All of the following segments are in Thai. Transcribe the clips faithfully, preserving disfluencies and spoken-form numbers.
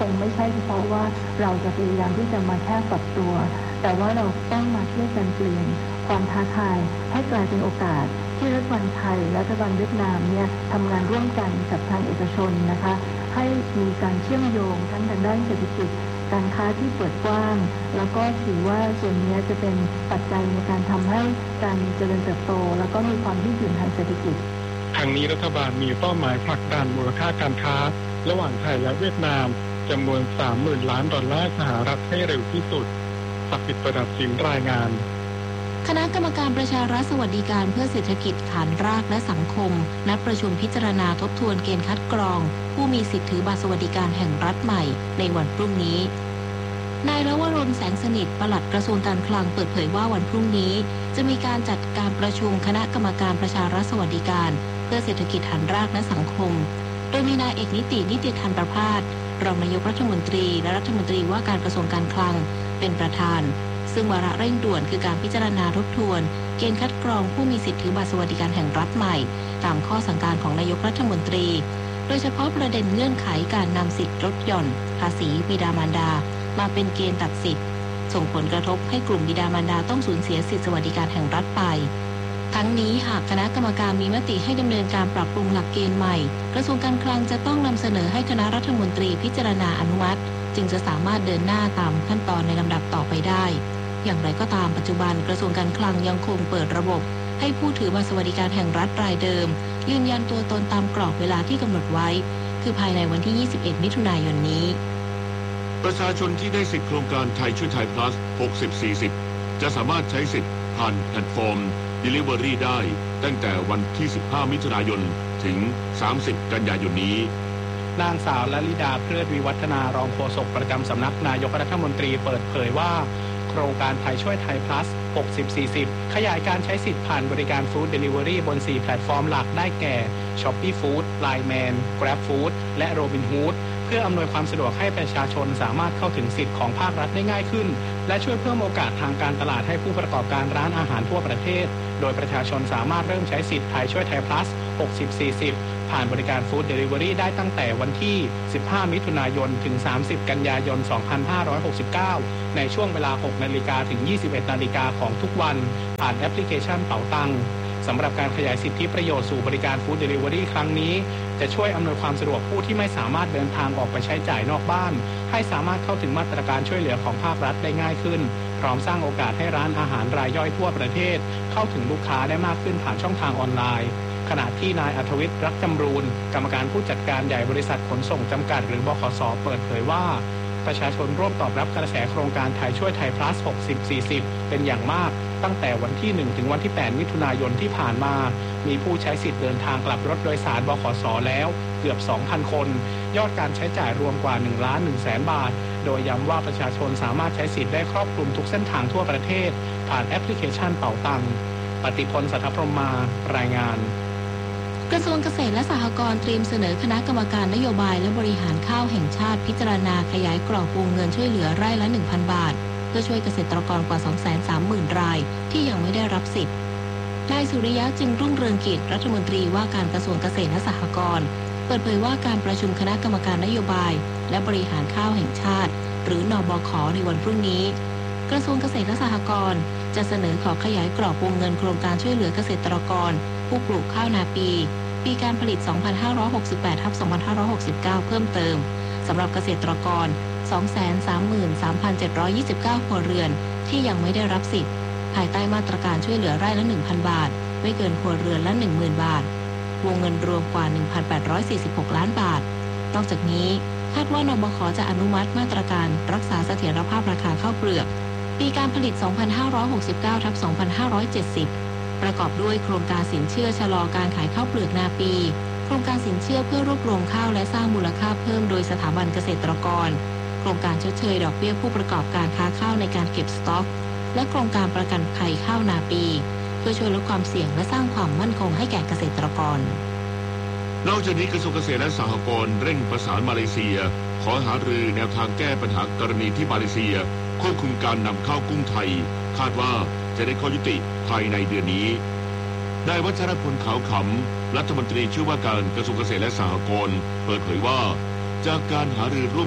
งไม่ใช่เฉพาะว่าเราจะพยายามที่จะมาแค่ปรับตัวแต่ว่าเราต้องมาช่วยกันเปลี่ยนความท้าทายให้กลายเป็นโอกาสที่รัฐบาลไทยและรัฐบาลเวียดนามเนี่ยทำงานร่วมกันกับทางเอกชนนะคะให้มีการเชื่อมโยงทั้งทางด้านเศรษฐกิจการค้าที่เปิดกว้างแล้วก็ถือว่าส่วนนี้จะเป็นปัจจัยในการทำให้การเจริญเติบโตแล้วก็มีความยืดหยุ่นทางเศรษฐกิจทางนี้รัฐบาลมีเป้าหมายผลักดันมูลค่าการค้าระหว่างไทยและเวียดนามจำนวน สามหมื่น ล้านดอลลาร์สหรัฐให้เร็วที่สุดศักดิ์สิทธิ์ประดับสินรายงานคณะกรรมการประชารัฐสวัสดิการเพื่อเศรษฐกิจฐานรากและสังคมนัดประชุมพิจารณาทบทวนเกณฑ์คัดกรองผู้มีสิทธิถือบัตรสวัสดิการแห่งรัฐใหม่ในวันพรุ่งนี้นายลวรนแสงสนิทปลัดกระทรวงการคลังเปิดเผยว่าวันพรุ่งนี้จะมีการจัดการประชุมคณะกรรมการประชารัฐสวัสดิการเพื่อเศรษฐกิจฐานรากและสังคมโดยมีนายเอกนิตินิติธรรมประภาสรองนายกรัฐมนตรีและรัฐมนตรีว่าการกระทรวงการคลังเป็นประธานซึ่งวาระเร่งด่วนคือการพิจารณาทบทวนเกณฑ์คัดกรองผู้มีสิทธิถือบัตรสวัสดิการแห่งรัฐใหม่ตามข้อสั่งการของนายกรัฐมนตรีโดยเฉพาะประเด็นเงื่อนไขการนำสิทธิลดหย่อนภาษีบิดามารดามาเป็นเกณฑ์ตัดสิทธิ์ส่งผลกระทบให้กลุ่มบิดามารดาต้องสูญเสียสิทธิสวัสดิการแห่งรัฐไปทั้งนี้หากคณะกรรมการมีมติให้ดำเนินการปรับปรุงหลักเกณฑ์ใหม่กระทรวงการคลังจะต้องนำเสนอให้คณะรัฐมนตรีพิจารณาอนุมัติจึงจะสามารถเดินหน้าตามขั้นตอนในลำดับต่อไปได้อย่างไรก็ตามปัจจุบันกระทรวงการคลังยังคงเปิดระบบให้ผู้ถือบัตรสวัสดิการแห่งรัฐรายเดิมยืนยันตัวตนตามกรอบเวลาที่กำหนดไว้คือภายในวันที่ยี่สิบเอ็ดมิถุนายนนี้ประชาชนที่ได้สิทธิโครงการไทยช่วยไทย plus หกสิบ สี่สิบจะสามารถใช้สิทธิ์ผ่านแพลตฟอร์ม Delivery ได้ตั้งแต่วันที่สิบห้ามิถุนายนถึงสามสิบกันยายนนี้นางสาวลลิดาเพลิดวิวัฒนารองโฆษกประจำสำนักนายกรัฐมนตรีเปิดเผยว่าโครงการไทยช่วยไทย plus หกสิบ สี่สิบขยายการใช้สิทธิ์ผ่านบริการ Food Delivery บนสี่แพลตฟอร์มหลักได้แก่ Shopee Food ไลน์ แมน Grab Food และ Robinhood เพื่ออำนวยความสะดวกให้ประชาชนสามารถเข้าถึงสิทธิ์ของภาครัฐได้ง่ายขึ้นและช่วยเพิ่มโอกาสทางการตลาดให้ผู้ประกอบการร้านอาหารทั่วประเทศโดยประชาชนสามารถเริ่มใช้สิทธิ์ไทยช่วยไทย plus หกสิบ สี่สิบผ่านบริการ Food Delivery ได้ตั้งแต่วันที่สิบห้ามิถุนายนถึงสามสิบกันยายนสองพันห้าร้อยหกสิบเก้าในช่วงเวลาหกนาฬิกาถึงยี่สิบเอ็ดนาฬิกาของทุกวันผ่านแอปพลิเคชันเป๋าตังสำหรับการขยายสิทธิประโยชน์สู่บริการ Food Delivery ครั้งนี้จะช่วยอำนวยความสะดวกผู้ที่ไม่สามารถเดินทางออกไปใช้จ่ายนอกบ้านให้สามารถเข้าถึงมาตรการช่วยเหลือของภาครัฐได้ง่ายขึ้นพร้อมสร้างโอกาสให้ร้านอาหารรายย่อยทั่วประเทศเข้าถึงลูกค้าได้มากขึ้นผ่านช่องทางออนไลน์ขณะที่นายอัธวิทย์รักจำรูนกรรมการผู้จัดการใหญ่บริษัทขนส่งจำกัดหรือบขส.เปิดเผยว่าประชาชนร่วมตอบรับกระแสโครงการไทยช่วยไทย plus หกสิบ สี่สิบเป็นอย่างมากตั้งแต่วันที่หนึ่งถึงวันที่แปดมิถุนายนที่ผ่านมามีผู้ใช้สิทธิ์เดินทางกลับรถโดยสารบขส.แล้วเกือบ สองพัน คนยอดการใช้จ่ายรวมกว่า หนึ่งล้านหนึ่งแสน บาทโดยย้ำว่าประชาชนสามารถใช้สิทธิ์ได้ครอบคลุมทุกเส้นทางทั่วประเทศผ่านแอปพลิเคชันเป๋าตังปฏิพล สัทธพรหมารายงานกระทรวงเกษตรและสหกรณ์เตรียมเสนอคณะกรรมการนโยบายและบริหารข้าวแห่งชาติพิจารณาขยายกรอบวงเงินช่วยเหลือไร่ละ หนึ่งพัน บาทเพื่อช่วยเกษตรกรกว่า สองแสนสามหมื่น รายที่ยังไม่ได้รับสิทธิ์นายสุริยะจึงรุ่งเรืองกิจรัฐมนตรีว่าการกระทรวงเกษตรและสหกรณ์เปิดเผยว่าการประชุมคณะกรรมการนโยบายและบริหารข้าวแห่งชาติหรือนบข.ในวันพรุ่งนี้กระทรวงเกษตรและสหกรณ์จะเสนอขอขยายกรอบวงเงินโครงการช่วยเหลือเกษตรกรผู้ปลูกข้าวนาปีปีการผลิต สองพันห้าร้อยหกสิบแปด ทับ สองพันห้าร้อยหกสิบเก้า เพิ่มเติมสำหรับเกษตรกร สองแสนสามหมื่นสามพันเจ็ดร้อยยี่สิบเก้า ครัวเรือนที่ยังไม่ได้รับสิทธิ์ภายใต้มาตรการช่วยเหลือไร่ละ หนึ่งพัน บาทไม่เกินครัวเรือนละ หนึ่งหมื่น บาทวงเงินรวมกว่า หนึ่งพันแปดร้อยสี่สิบหก ล้านบาทนอกจากนี้คาดว่านบข.จะอนุมัติมาตรการรักษาเสถียรภาพราคาข้าวเปลือกปีการผลิต สองพันห้าร้อยหกสิบเก้า ทับ สองพันห้าร้อยเจ็ดสิบประกอบด้วยโครงการสินเชื่อชะลอการขายข้าวเปลือกนาปีโครงการสินเชื่อเพื่อรวบรวมข้าวและสร้างมูลค่าเพิ่มโดยสถาบันเกษตรกรโครงการชดเชยดอกเบี้ยผู้ประกอบการค้าข้าวในการเก็บสต็อกและโครงการประกันภัยข้าวนาปีเพื่อช่วยลดความเสี่ยงและสร้างความมั่นคงให้แก่เกษตรกรนอกจากนี้กระทรวงเกษตรและสหกรณ์เร่งประสานมาเลเซียขอหารือแนวทางแก้ปัญหากรณีที่มาเลเซียควบคุมการนำเข้ากุ้งไทยคาดว่าจะได้ข้อยุติภายในเดือนนี้นายวัชรพลขาวขำรัฐมนตรีช่วยว่าการกระทรวงเกษตรและสหกรณ์เปิดเผยว่าจากการหารือร่วมกับ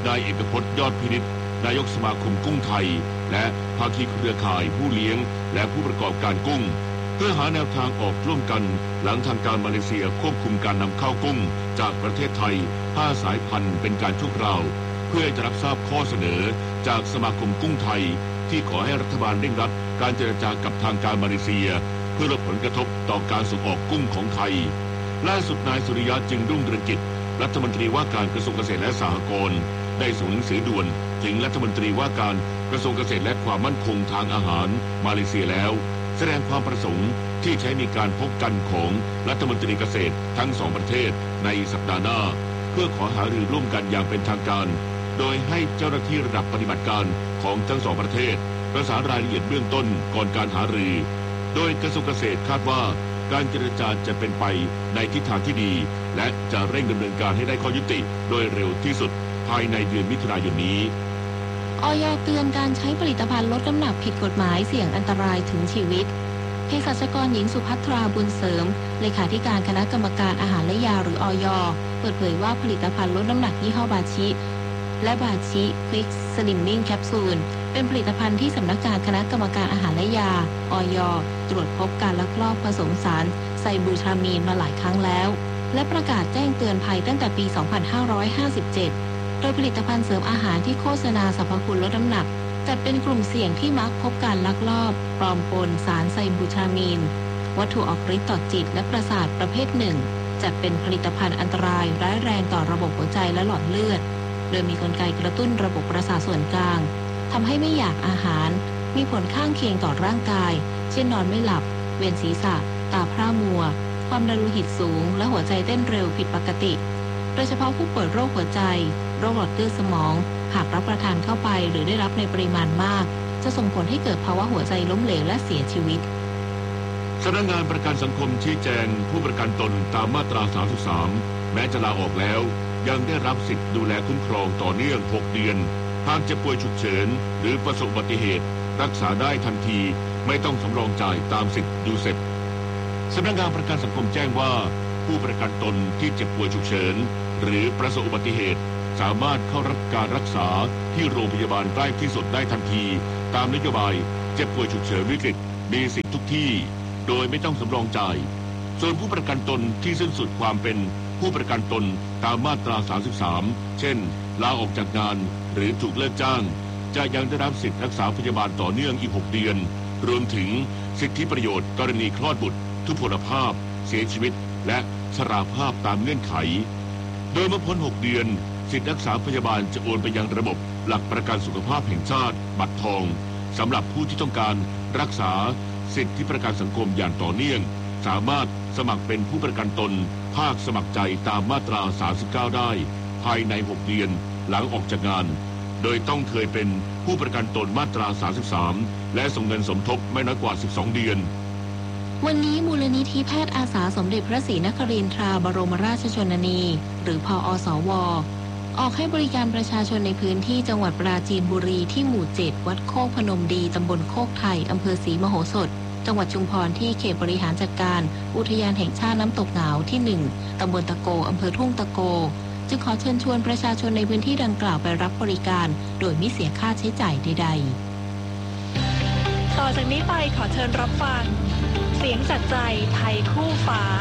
นายเอกพจน์ยอดพินิจนายกสมาคมกุ้งไทยและภาคีเครือข่ายผู้เลี้ยงและผู้ประกอบการกุ้งเพื่อหาแนวทางออกร่วมกันหลังทางการมาเลเซียควบคุมการนำเข้ากุ้งจากประเทศไทยห้าสายพันธุ์เป็นการชั่วคราวเพื่อจะรับทราบข้อเสนอจากสมาคมกุ้งไทยที่ขอให้รัฐบาลเร่งรัดการเจรจากับทางการมาเลเซียเพื่อลดผลกระทบต่อการส่งออกกุ้งของไทยล่าสุดนายสุริยะจึงรุ่งเรืองกิจรัฐมนตรีว่าการกระทรวงเกษตรและสหกรณ์ได้ส่งหนังสือด่วนถึงรัฐมนตรีว่าการกระทรวงเกษตรและความมั่นคงทางอาหารมาเลเซียแล้วแสดงความประสงค์ที่ใช้มีการพบกันของรัฐมนตรีเกษตรทั้งสองประเทศในสัปดาห์หน้าเพื่อขอหารือร่วมกันอย่างเป็นทางการโดยให้เจ้าหน้าที่ระดับปฏิบัติการของทั้งสองประเทศประสานรายละเอียดเบื้องต้นก่อนการหารือโดยกระทรวงเกษตรคาดว่าการเจรจาจะเป็นไปในทิศทางที่ดีและจะเร่งดำเนินการให้ได้ข้อยุติโดยเร็วที่สุดภายในเดือนมิถุนายนนี้อย.เตือนการใช้ผลิตภัณฑ์ลดน้ำหนักผิดกฎหมายเสี่ยงอันตรายถึงชีวิตเภสัชกรหญิงสุภัทราบุญเสริมเลขาธิการคณะกรรมการอาหารและยาหรืออย.เปิดเผยว่าผลิตภัณฑ์ลดน้ำหนักยี่ห้อบาชิและบาชิควิกสลิมมิ่งแคปซูลเป็นผลิตภัณฑ์ที่สำนักงานคณะกรรมการอาหารและยาอย.ตรวจพบการลักลอบผสมสารไซบูทรามีนมาหลายครั้งแล้วและประกาศแจ้งเตือนภัยตั้งแต่ปี สองพันห้าร้อยห้าสิบเจ็ด โดยผลิตภัณฑ์เสริมอาหารที่โฆษณาสรรพคุณลดน้ำหนักจัดเป็นกลุ่มเสี่ยงที่มักพบการลักลอบปลอมปนสารไซบูทรามีนวัตถุออกฤทธิ์ต่อจิตและประสาทประเภทหนึ่งจัดเป็นผลิตภัณฑ์อันตรายร้ายแรงต่อระบบหัวใจและหลอดเลือดโดยมีกลไกกระตุ้นระบบประสาทส่วนกลางทำให้ไม่อยากอาหารมีผลข้างเคียงต่อร่างกายเช่นนอนไม่หลับเวียนศีรษะตาพร่ามัวความดันโลหิตสูงและหัวใจเต้นเร็วผิดปกติโดยเฉพาะผู้ป่วยโรคหัวใจโรคหลอดเลือดสมองหากรับประทานเข้าไปหรือได้รับในปริมาณมากจะส่งผลให้เกิดภาวะหัวใจล้มเหลวและเสียชีวิตสำนักงานประกันสังคมชี้แจงผู้ประกันตนตามมาตราสามสิบสามแม้จะลาออกแล้วยังได้รับสิทธิ์ดูแลคุ้มครองต่อเนื่องหกเดือนหากเจ็บป่วยฉุกเฉินหรือประสบอุบัติเหตุรักษาได้ทันทีไม่ต้องสำรองจ่ายตามสิทธิ์ยูเซปสำนักงานประกันสังคมแจ้งว่าผู้ประกันตนที่เจ็บป่วยฉุกเฉินหรือประสบอุบัติเหตุสามารถเข้ารับการรักษาที่โรงพยาบาลใกล้ที่สุดได้ทันทีตามนโยบายเจ็บป่วยฉุกเฉินวิกฤตมีสิทธิ์ทุกที่โดยไม่ต้องสำรองจ่ายส่วนผู้ประกันตนที่สิ้นสุดความเป็นผู้ประกันตนตามมาตราสามสิบสามเช่นลาออกจากงานหรือถูกเลิกจ้างจะยังได้รับสิทธิรักษาพยาบาลต่อเนื่องอีกหกเดือนรวมถึงสิทธิประโยชน์กรณีคลอดบุตรทุพพลภาพเสียชีวิตและชราภาพตามเงื่อนไขโดยเมื่อพ้นหกเดือนสิทธิรักษาพยาบาลจะโอนไปยังระบบหลักประกันสุขภาพแห่งชาติบัตรทองสำหรับผู้ที่ต้องการรักษาสิทธิประกันสังคมอย่างต่อเนื่องสามารถสมัครเป็นผู้ประกันตนภาคสมัครใจตามมาตราสามสิบเก้าได้ภายในหกเดือนหลังออกจากงานโดยต้องเคยเป็นผู้ประกันตนมาตราสามสิบสามและส่งเงินสมทบไม่น้อยกว่าสิบสองเดือนวันนี้มูลนิธิแพทย์อาสาสมเด็จพระศรีนครินทราบรมราชชนนีหรือพอสวออกให้บริการประชาชนในพื้นที่จังหวัดปราจีนบุรีที่หมู่เจ็ดวัดโคกพนมดีตำบลโคกไทยอำเภอศรีมโหสถจังหวัดชุมพรที่เขตบริหารจัดการอุทยานแห่งชาติน้ำตกเหงาที่หนึ่งตำบลตะโกอำเภอทุ่งตะโกจึงขอเชิญชวนประชาชนในพื้นที่ดังกล่าวไปรับบริการโดยไม่เสียค่าใช้จ่ายใดๆต่อจากนี้ไปขอเชิญรับฟังเสียงจากใจไทยคู่ฟ้า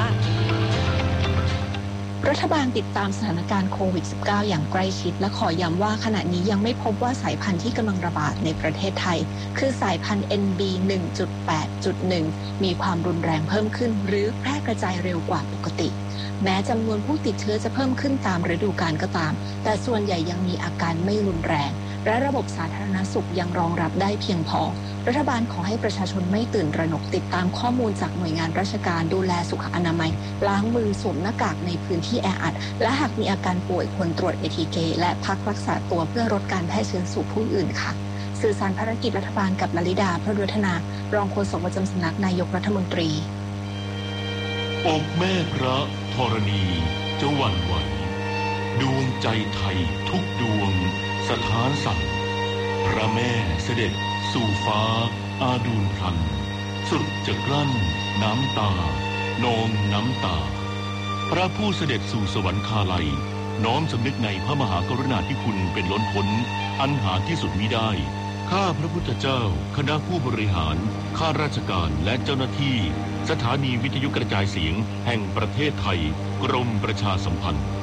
รัฐบาลติดตามสถานการณ์โควิด สิบเก้า อย่างใกล้ชิดและขอย้ำว่าขณะนี้ยังไม่พบว่าสายพันธุ์ที่กำลังระบาดในประเทศไทยคือสายพันธุ์ เอ็น บี หนึ่งจุดแปดจุดหนึ่ง มีความรุนแรงเพิ่มขึ้นหรือแพร่กระจายเร็วกว่าปกติแม้จำนวนผู้ติดเชื้อจะเพิ่มขึ้นตามฤดูกาลก็ตามแต่ส่วนใหญ่ยังมีอาการไม่รุนแรงและระบบสาธารณสุขยังรองรับได้เพียงพอรัฐบาลขอให้ประชาชนไม่ตื่นตระหนกติดตามข้อมูลจากหน่วยงานราชการดูแลสุขอนามัยล้างมือสวมหน้ากากในพื้นที่แออัดและหากมีอาการป่วยควรตรวจ เอ ที เค และพักรักษาตัวเพื่อลดการแพร่เชื้อสู่ผู้อื่นค่ะสื่อสารภารกิจรัฐบาลกับลลิดาพระดุฒนารองโฆษกประจำสำนักนายกรัฐมนตรีอกแม่พระธรณีจะหวั่นไหวดวงใจไทยทุกดวงสถานสั่นพระแม่เสด็จสู่ฟ้าอาดูลพลันสุดจะกลั้นน้ำตานองน้ำตาพระผู้เสด็จสู่สวรรคาลัยน้อมสำนึกในพระมหากรุณาธิคุณเป็นล้นพ้นอันหาที่สุดมิได้ข้าพระพุทธเจ้าคณะผู้บริหารข้าราชการและเจ้าหน้าที่สถานีวิทยุกระจายเสียงแห่งประเทศไทยกรมประชาสัมพันธ์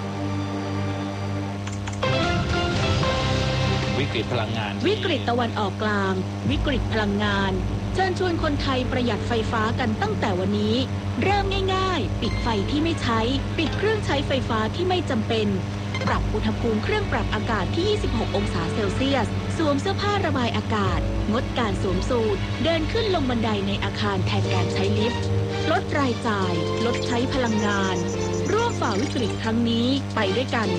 วิกฤตพลังงานวิกฤตตะวันออกกลางวิกฤตพลังงานเชิญชวนคนไทยประหยัดไฟฟ้ากันตั้งแต่วันนี้เริ่มง่ายๆปิดไฟที่ไม่ใช้ปิดเครื่องใช้ไฟฟ้าที่ไม่จำเป็นปรับอุณหภูมิเครื่องปรับอากาศที่ยี่สิบหกองศาเซลเซียสสวมเสื้อผ้าระบายอากาศงดการสวมสูทเดินขึ้นลงบันไดในอาคารแทนการใช้ลิฟต์ลดรายจ่ายลดใช้พลังงานร่วมฝ่าวิกฤตครั้งนี้ไปด้วยกัน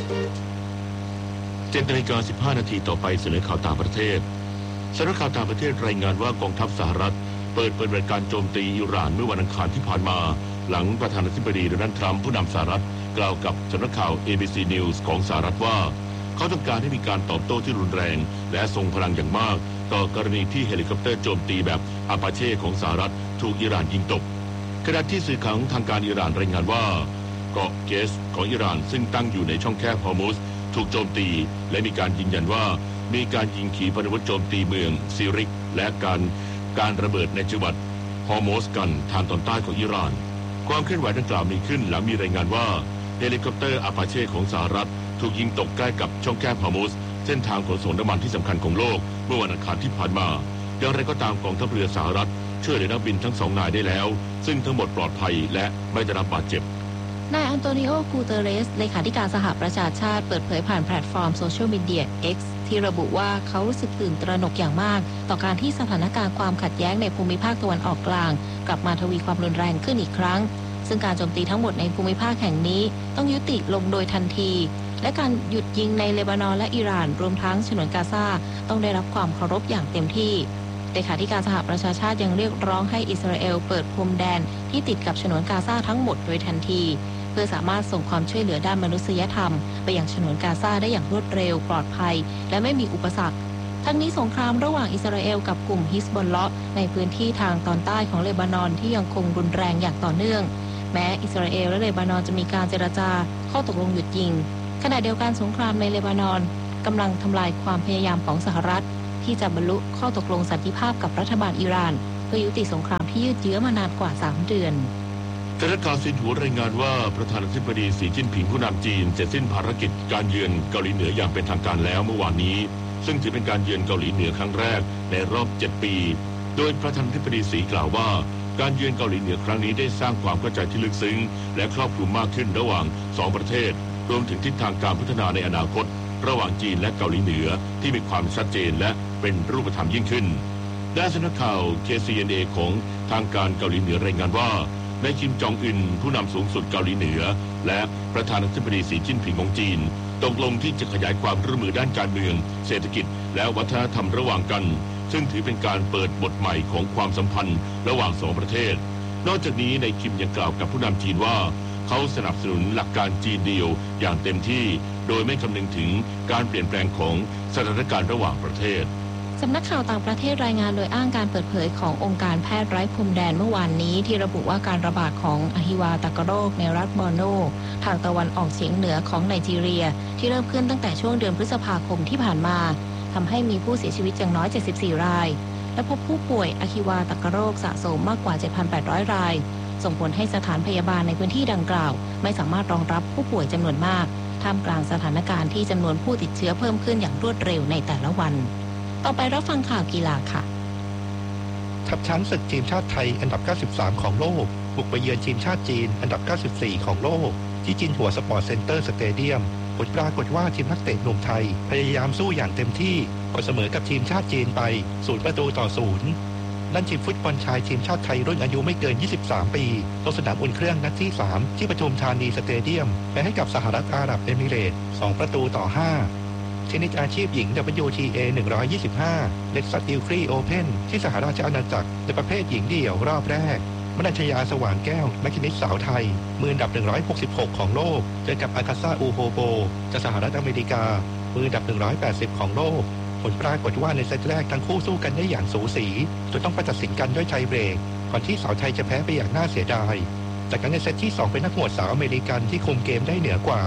เจ็ดนาฬิกาสิบห้านาทีต่อไปเสนอข่าวต่างประเทศสำนักข่าวต่างประเทศรายงานว่ากองทัพสหรัฐเปิดปฏิบัติการโจมตีอิหร่านเมื่อวันอังคารที่ผ่านมาหลังประธานาธิบดีโดนัลด์ทรัมป์ผู้นำสหรัฐกล่าวกับสำนักข่าว เอ บี ซี News ของสหรัฐว่าเขาต้องการให้มีการตอบโต้ที่รุนแรงและทรงพลังอย่างมากต่อกรณีที่เฮลิคอปเตอร์โจมตีแบบอาปาเช่ของสหรัฐถูกอิหร่านยิงตกขณะที่สื่อข่าวทางการอิหร่านรายงานว่าเกาะเกสของอิหร่านซึ่งตั้งอยู่ในช่องแคบฮอร์มุซถูกโจมตีและมีการยืนยันว่ามีการยิงขีปนาวุธโจมตีเมืองซิริกและการการระเบิดในจังหวัดฮอร์มุซกันทางตอนใต้ของอิหร่านความเคลื่อนไหวดังกล่าวมีขึ้นหลังมีรายงานว่าเฮลิคอปเตอร์อาปาเช่ของสหรัฐถูกยิงตกใกล้กับช่องแคบฮอร์มุซเส้นทางขนส่งน้ำมันที่สำคัญของโลกเมื่อวันอังคารที่ผ่านมาอย่างไรก็ตามกองทัพเรือสหรัฐช่วยเหลือนักบินทั้งสองนายได้แล้วซึ่งทั้งหมดปลอดภัยและไม่ได้รับบาดเจ็บนายอันโตนิโอ กูเตเรสเลขาธิการสหประชาชาติเปิดเผยผ่านแพลตฟอร์มโซเชียลมีเดีย X ที่ระบุว่าเขารู้สึกตื่นตระหนกอย่างมากต่อการที่สถานการณ์ความขัดแย้งในภูมิภาคตะวันออกกลางกลับมาทวีความรุนแรงขึ้นอีกครั้งซึ่งการโจมตีทั้งหมดในภูมิภาคแห่งนี้ต้องยุติลงโดยทันทีและการหยุดยิงในเลบานอนและอิหร่านรวมทั้งฉนวนกาซาต้องได้รับความเคารพอย่างเต็มที่เลขาธิการสหประชาชาติยังเรียกร้องให้อิสราเอลเปิดพรมแดนที่ติดกับฉนวนกาซาทั้งหมดโดยทันทีเพื่อสามารถส่งความช่วยเหลือด้านมนุษยธรรมไปยังฉนวนกาซาได้อย่างรวดเร็วปลอดภัยและไม่มีอุปสรรคทั้งนี้สงครามระหว่างอิสราเอลกับกลุ่มฮิซบอลเลาะห์ในพื้นที่ทางตอนใต้ของเลบานอนที่ยังคงรุนแรงอย่างต่อเนื่องแม้อิสราเอลและเลบานอนจะมีการเจรจาข้อตกลงหยุดยิงขณะเดียวกันสงครามในเลบานอนกำลังทำลายความพยายามของสหรัฐที่จะบรรลุข้อตกลงสันติภาพกับรัฐบาลอิหร่านเพื่อยุติสงครามที่ยืดเยื้อมานานกว่าสามเดือนสำนักข่าวซินหัวรายงานว่าประธานาธิบดีสีจิ้นผิงผู้นำจีนเสร็จสิ้นภารกิจการเยือนเกาหลีเหนืออย่างเป็นทางการแล้วเมื่อวานนี้ซึ่งถือเป็นการเยือนเกาหลีเหนือครั้งแรกในรอบเจ็ดปีโดยประธานาธิบดีสีกล่าวว่าการเยือนเกาหลีเหนือครั้งนี้ได้สร้างความเข้าใจที่ลึกซึ้งและครอบคลุมมากขึ้นระหว่างสองประเทศรวมถึงทิศทางการพัฒนาในอนาคตระหว่างจีนและเกาหลีเหนือที่มีความชัดเจนและเป็นรูปธรรมยิ่งขึ้นด้านสำนักข่าว เค ซี เอ็น เอ ของทางการเกาหลีเหนือรายงานว่านายคิมจองอึนผู้นำสูงสุดเกาหลีเหนือและประธานาธิบดีสีจิ้นผิงของจีนตกลงที่จะขยายความร่วมมือด้านการเมืองเศรษฐกิจและวัฒนธรรมระหว่างกันซึ่งถือเป็นการเปิดบทใหม่ของความสัมพันธ์ระหว่างสองประเทศนอกจากนี้นายคิมยังกล่าวกับผู้นำจีนว่าเขาสนับสนุนหลักการจีนเดียวอย่างเต็มที่โดยไม่คำนึงถึงการเปลี่ยนแปลงของสถานการณ์ระหว่างประเทศสำนักข่าวต่างประเทศรายงานโดยอ้างการเปิดเผยขององค์การแพทย์ไร้พรมแดนเมื่อวานนี้ที่ระบุว่าการระบาดของอหิวาตกโรคในรัฐบอร์โนทางตะวันออกเฉียงเหนือของไนจีเรียที่เริ่มขึ้นตั้งแต่ช่วงเดือนพฤษภาคมที่ผ่านมาทำให้มีผู้เสียชีวิตอย่างน้อยเจ็ดสิบสี่รายและพบผู้ป่วยอหิวาตกโรคสะสมมากกว่า เจ็ดพันแปดร้อย รายส่งผลให้สถานพยาบาลในพื้นที่ดังกล่าวไม่สามารถรองรับผู้ป่วยจำนวนมากท่ามกลางสถานการณ์ที่จำนวนผู้ติดเชื้อเพิ่มขึ้นอย่างรวดเร็วในแต่ละวันต่อไปรับฟังข่าวกีฬาค่ะทัพช้างศึกทีมชาติไทยอันดับเก้าสิบสามของโลกบุกไปเยือนทีมชาติจีนอันดับเก้าสิบสี่ของโลกที่จินหัวสปอร์ตเซ็นเตอร์สเตเดียมผลปรากฏว่าทีมนักเตะหนุ่มไทยพยายามสู้อย่างเต็มที่ก็เสมอกับทีมชาติจีนไปศูนย์ประตูต่อศูนย์นั่นทีมฟุตบอลชายทีมชาติไทยรุ่นอายุไม่เกินยี่สิบสามปีลงสนามอุ่นเครื่องนัดที่สามที่ปทุมธานีสเตเดียมแพ้ให้กับสหรัฐอาหรับเอมิเรตส์สองประตูต่อห้าเทนนิสอาชีพหญิง ดับเบิลยู ที เอ หนึ่งร้อยยี่สิบห้า Lexus Ilkley Open ที่สหราชอาณาจักรในประเภทหญิงเดี่ยวรอบแรกมนัญชยาสว่างแก้วนักเทนนิสสาวไทยมืออันดับหนึ่งร้อยหกสิบหกของโลกเจอกับอากาซาอูโฮโบจากสหรัฐอเมริกามืออันดับหนึ่งร้อยแปดสิบของโลกผลปรากฏว่าในเซตแรกทั้งคู่สู้กันได้อย่างสูสีจนต้องไปตัดสินกันด้วยไทยเบรกก่อนที่สาวไทยจะแพ้ไปอย่างน่าเสียดายจากนั้นในเซตที่สองเป็นนักหวดสาวอเมริกันที่คุมเกมได้เหนือกว่า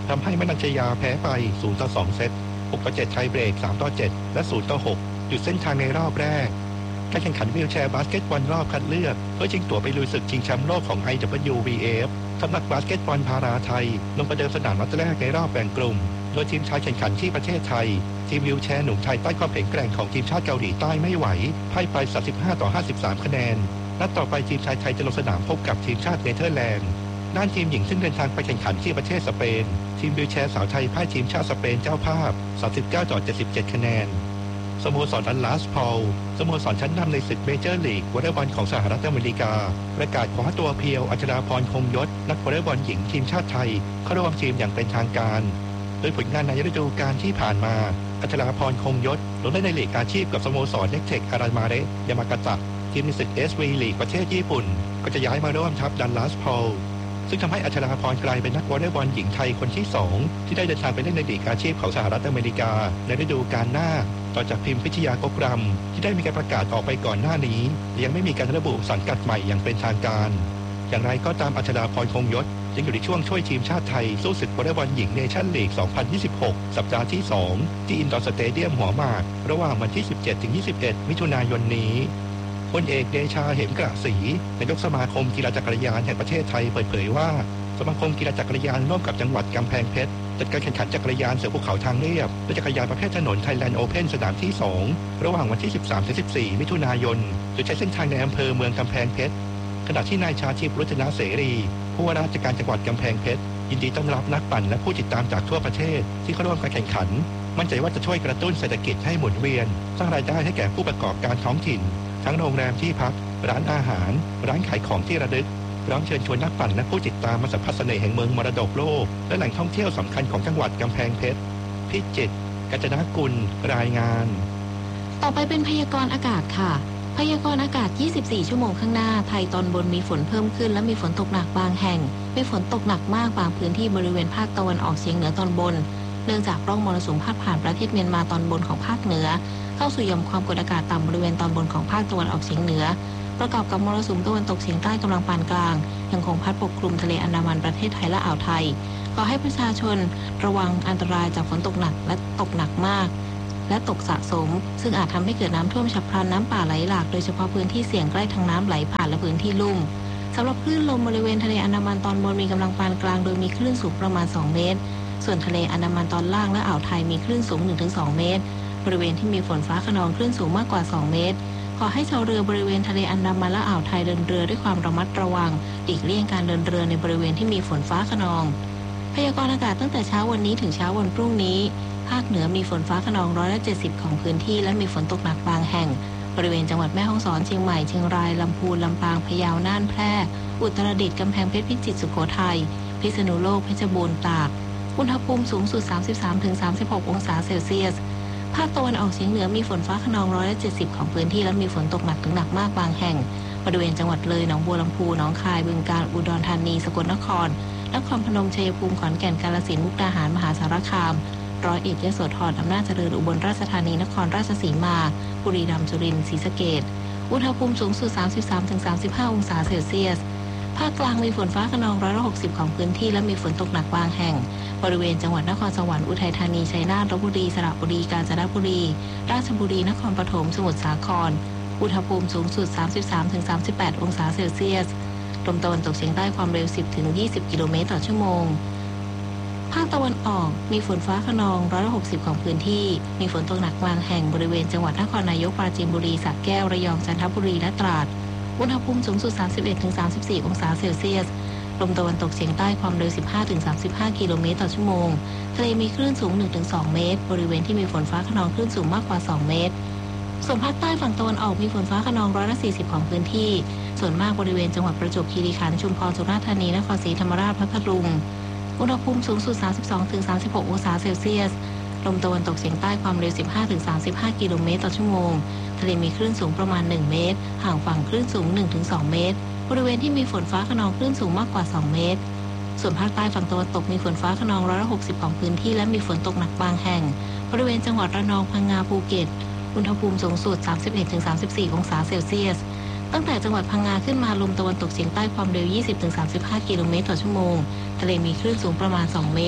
ทำให้มนัญชยาแพ้ไปศูนย์ต่อสองเซตหกต่อเจ็ดไทยเบรกสามต่อเจ็ดและศูนย์ต่อหกหยุดเส้นทางในรอบแรกการแข่งขันวีลแชร์บาสเกตบอลรอบคัดเลือกเพื่อชิงตั๋วไปลุยศึกชิงแชมป์โลกของ ไอ ดับเบิลยู บี เอฟ สำหรับบาสเกตบอลพาราไทยลงประเดิมสนามนัดแรกในรอบแบ่งกลุ่มโดยทีมชายแข่งขันที่ประเทศไทยทีมวีลแชร์หนุ่มไทยใต้ความแข็งแกร่งของทีมชาติเกาหลีใต้ไม่ไหวพ่ายไปสามสิบห้าต่อห้าสิบสามคะแนนนัดต่อไปทีมชายไทยจะลงสนามพบกับทีมชาติเนเธอร์แลนด์ด้านทีมหญิงซึ่งเดินทางไปแข่งขันที่ประเทศสเปนทีมวีลแชร์สาวไทยพ่ายทีมชาติสเปนเจ้าภาพสามสิบเก้าต่อเจ็ดสิบเจ็ดคะแนนสโมสรดัลลัสพอลสโมสรชั้นนำในศึกเมเจอร์ลีกวอลเลย์บอลของสหรัฐอเมริกาประกาศคว้าตัวเพียวอัชราพรคงยศนักวอลเลย์บอลหญิงทีมชาติไทยเข้าร่วมทีมอย่างเป็นทางการโดยผลงานในฤดูกาลที่ผ่านมาอัชราพรคงยศลงเล่นในลีกอาชีพกับสโมสรเน็กเทคอารามาเระยามากาตะทีมในศึก เอส วี ลีกประเทศญี่ปุ่นก็จะย้ายมาร่วมทัพดัลลัสพอลซึ่งทำให้อัชราพรกลายเป็นนักวอลเลย์บอลหญิงไทยคนที่สองที่ได้เดินทางไปเล่นในลีกอาชีพของสหรัฐอเมริกาในฤดูกาลหน้าต่อจากพิมพิชยากกรำที่ได้มีการประกาศออกไปก่อนหน้านี้แต่ยังไม่มีการระบุสังกัดใหม่อย่างเป็นทางการอย่างไรก็ตามอัชราพรคงยศยังอยู่ในช่วงช่วยทีมชาติไทยสู้ศึกวอลเลย์บอลหญิงเนชั่นลีก สองพันยี่สิบหก สัปดาห์ที่สองที่อินดอร์สเตเดียมหัวหมากระหว่างวันที่ สิบเจ็ดถึงยี่สิบเอ็ด มิถุนายนนี้พลเอกเดชาเหมกระศรีนายกสมาคมกีฬาจักรยานแห่งประเทศไทยเปิดเผยว่าสมาคมกีฬาจักรยานร่วมกับจังหวัดกำแพงเพชรจัดการแข่งขันจักรยานเสือภูเขาทางเรียบและจักรยานประเภทถนนไทยแลนด์โอเพ่นสนามที่สองระหว่างวันที่ สิบสามถึงสิบสี่ มิถุนายนโดยใช้เส้นทางในอำเภอเมืองกำแพงเพชรขณะที่นายชาทิพย์รัตนเสรีผู้ว่าราชการจังหวัดกำแพงเพชรยินดีต้อนรับนักปั่นและผู้ติดตามจากทั่วประเทศที่เข้าร่วมการแข่งขันมั่นใจว่าจะช่วยกระตุ้นเศรษฐกิจให้หมุนเวียนสร้างรายได้ให้แก่ผู้ประกอบการท้องถิ่นทั้งโรงแรมที่พักร้านอาหารร้านขายของที่ระลึกพร้อมเชิญชวนนักปั่นและผู้ติดตามมาสัมผัสเสน่ห์แห่งเมืองมรดกโลกและแหล่งท่องเที่ยวสำคัญของจังหวัดกำแพงเพชรพิจิตรกาญจนกุลรายงานต่อไปเป็นพยากรณ์อากาศค่ะพยากรณ์อากาศยี่สิบสี่ชั่วโมงข้างหน้าไทยตอนบนมีฝนเพิ่มขึ้นและมีฝนตกหนักบางแห่งมีฝนตกหนักมากบางพื้นที่บริเวณภาคตะวันออกเฉียงเหนือตอนบนเนื่องจากร่องมรสุมพาดผ่านประเทศเมียนมาตอนบนของภาคเหนือเข้าสู่หย่อมความกดอากาศต่ำบริเวณตอนบนของภาคตะวันออกเฉียงเหนือประกอบกับมรสุมตะวันตกเฉียงใต้กำลังปานกลางยังคงพัดปกคลุมทะเลอันดามันประเทศไทยและอ่าวไทยขอให้ประชาชนระวังอันตรายจากฝนตกหนักและตกหนักมากและตกสะสมซึ่งอาจทำให้เกิดน้ำท่วมฉับพลันน้ำป่าไหลหลากโดยเฉพาะพื้นที่เสี่ยงใกล้ทางน้ำไหลผ่านและพื้นที่ลุ่มสำหรับคลื่นลมบริเวณทะเลอันดามันตอนบนมีกำลังปานกลางโดยมีคลื่นสูงประมาณสองเมตรส่วนทะเลอันดามันตอนล่างและอ่าวไทยมีคลื่นสูง หนึ่งถึงสอง เมตรบริเวณที่มีฝนฟ้าคะนองคลื่นสูงมากกว่าสองเมตรขอให้ชาวเรือบริเวณทะเลอันดามันและอ่าวไทยเดินเรือด้วยความระมัดระวังหลีกเลี่ยงการเดินเรือในบริเวณที่มีฝนฟ้าคะนองพยากรณ์อากาศตั้งแต่เช้าวันนี้ถึงเช้าวันพรุ่งนี้ภาคเหนือมีฝนฟ้าคะนองร้อยละเจ็ดสิบของพื้นที่และมีฝนตกหนักบางแห่งบริเวณจังหวัดแม่ฮ่องสอนเชียงใหม่เชียงรายลำพูนลำปางพะเยาน่านแพร่อุตรดิตถ์กำแพงเพชรพิจิตรสุโขทัยพิษณุโลกเพชรบูรณ์ตากอุณหภูมิสูงสุด สามสิบสามถึงสามสิบหก องศาเซลเซียสภาคตะวันออกเฉียงเหนือมีฝนฟ้าคะนองร้อยละเจ็ดสิบของพื้นที่และมีฝนตกหนักถึงหนักมากบางแห่งบริเวณจังหวัดเลยหนองบัวลำพูหนองคายบึงกาฬอุดรธานีสกลนครนครพนมชัยภูมิขอนแก่นกาฬสินธุ์มุกดาหารมหาสารคามร้อยเอ็ดยโสธรอำนาจเจริญอุบลราชธานีนครราชสีมาบุรีรัมย์สุรินทร์ศรีสะเกษอุณหภูมิสูงสุด สามสิบสามถึงสามสิบห้า องศาเซลเซียสภาคกลางมีฝนฟ้าคะนองร้อยละหกสิบของพื้นที่และมีฝนตกหนักบางแห่งบริเวณจังหวัดนครสวรรค์อุทัยธานีชัยนาทลพบุรีสระบุรีกาญจนบุรีราชบุรีนครปฐมสมุทรสาครอุณหภูมิสูงสุด สามสิบสามถึงสามสิบแปด องศาเซลเซียสลมตะวันตกเฉียงใต้ความเร็ว สิบถึงยี่สิบ กิโลเมตรต่อชั่วโมงภาคตะวันออกมีฝนฟ้าคะนองร้อยละหกสิบของพื้นที่มีฝนตกหนักบางแห่งบริเวณจังหวัดนครนายกปราจีนบุรีสระแก้วระยองจันทบุรีและตราดอุณหภูมิสูงสุด สามสิบเอ็ดถึงสามสิบสี่ องศาเซลเซียสลมตะวันตกเฉียงใต้ความเร็ว สิบห้าถึงสามสิบห้า กิโลเมตรต่อชั่วโมงทะเลมีคลื่นสูง หนึ่งถึงสอง เมตรบริเวณที่มีฝนฟ้าคะนองคลื่นสูงมากกว่าสองเมตรส่วนภาคใต้ฝั่งตะวันออกมีฝนฟ้าคะนองร้อยละสี่สิบของพื้นที่ส่วนมากบริเวณจังหวัดประจวบคีรีขันธ์ชุมพรสุราษฎร์ธานีนครศรีธรรมราชพัทลุงอุณหภูมิสูงสุด สามสิบสองถึงสามสิบหก องศาเซลเซียสลมตะวันตกเฉียงใต้ความเร็ว สิบห้าถึงสามสิบห้า กิโลเมตรต่อชั่วโมงทะเลมีคลื่นสูงประมาณหนึ่งเมตรห่างฝั่งคลื่นสูง หนึ่งถึงสอง เมตรบริเวณที่มีฝนฟ้าคะนองคลื่นสูงมากกว่าสองเมตรส่วนภาคใต้ฝั่งตะวันตกมีฝนฟ้าคะนองร้อยละหกสิบของพื้นที่และมีฝนตกหนักบางแห่งบริเวณจังหวัดระนองพังงาภูเก็ตอุณหภูมิสูงสุด สามสิบเอ็ดถึงสามสิบสี่ องศาเซลเซียสตั้งแต่จังหวัดพังงาขึ้นมาลมตะวันตกเฉียงใต้ความเร็ว ยี่สิบถึงสามสิบห้า กิโลเมตรต่อชั่วโมงทะเลมีคลื่นสูงประมาณสองเมตรบ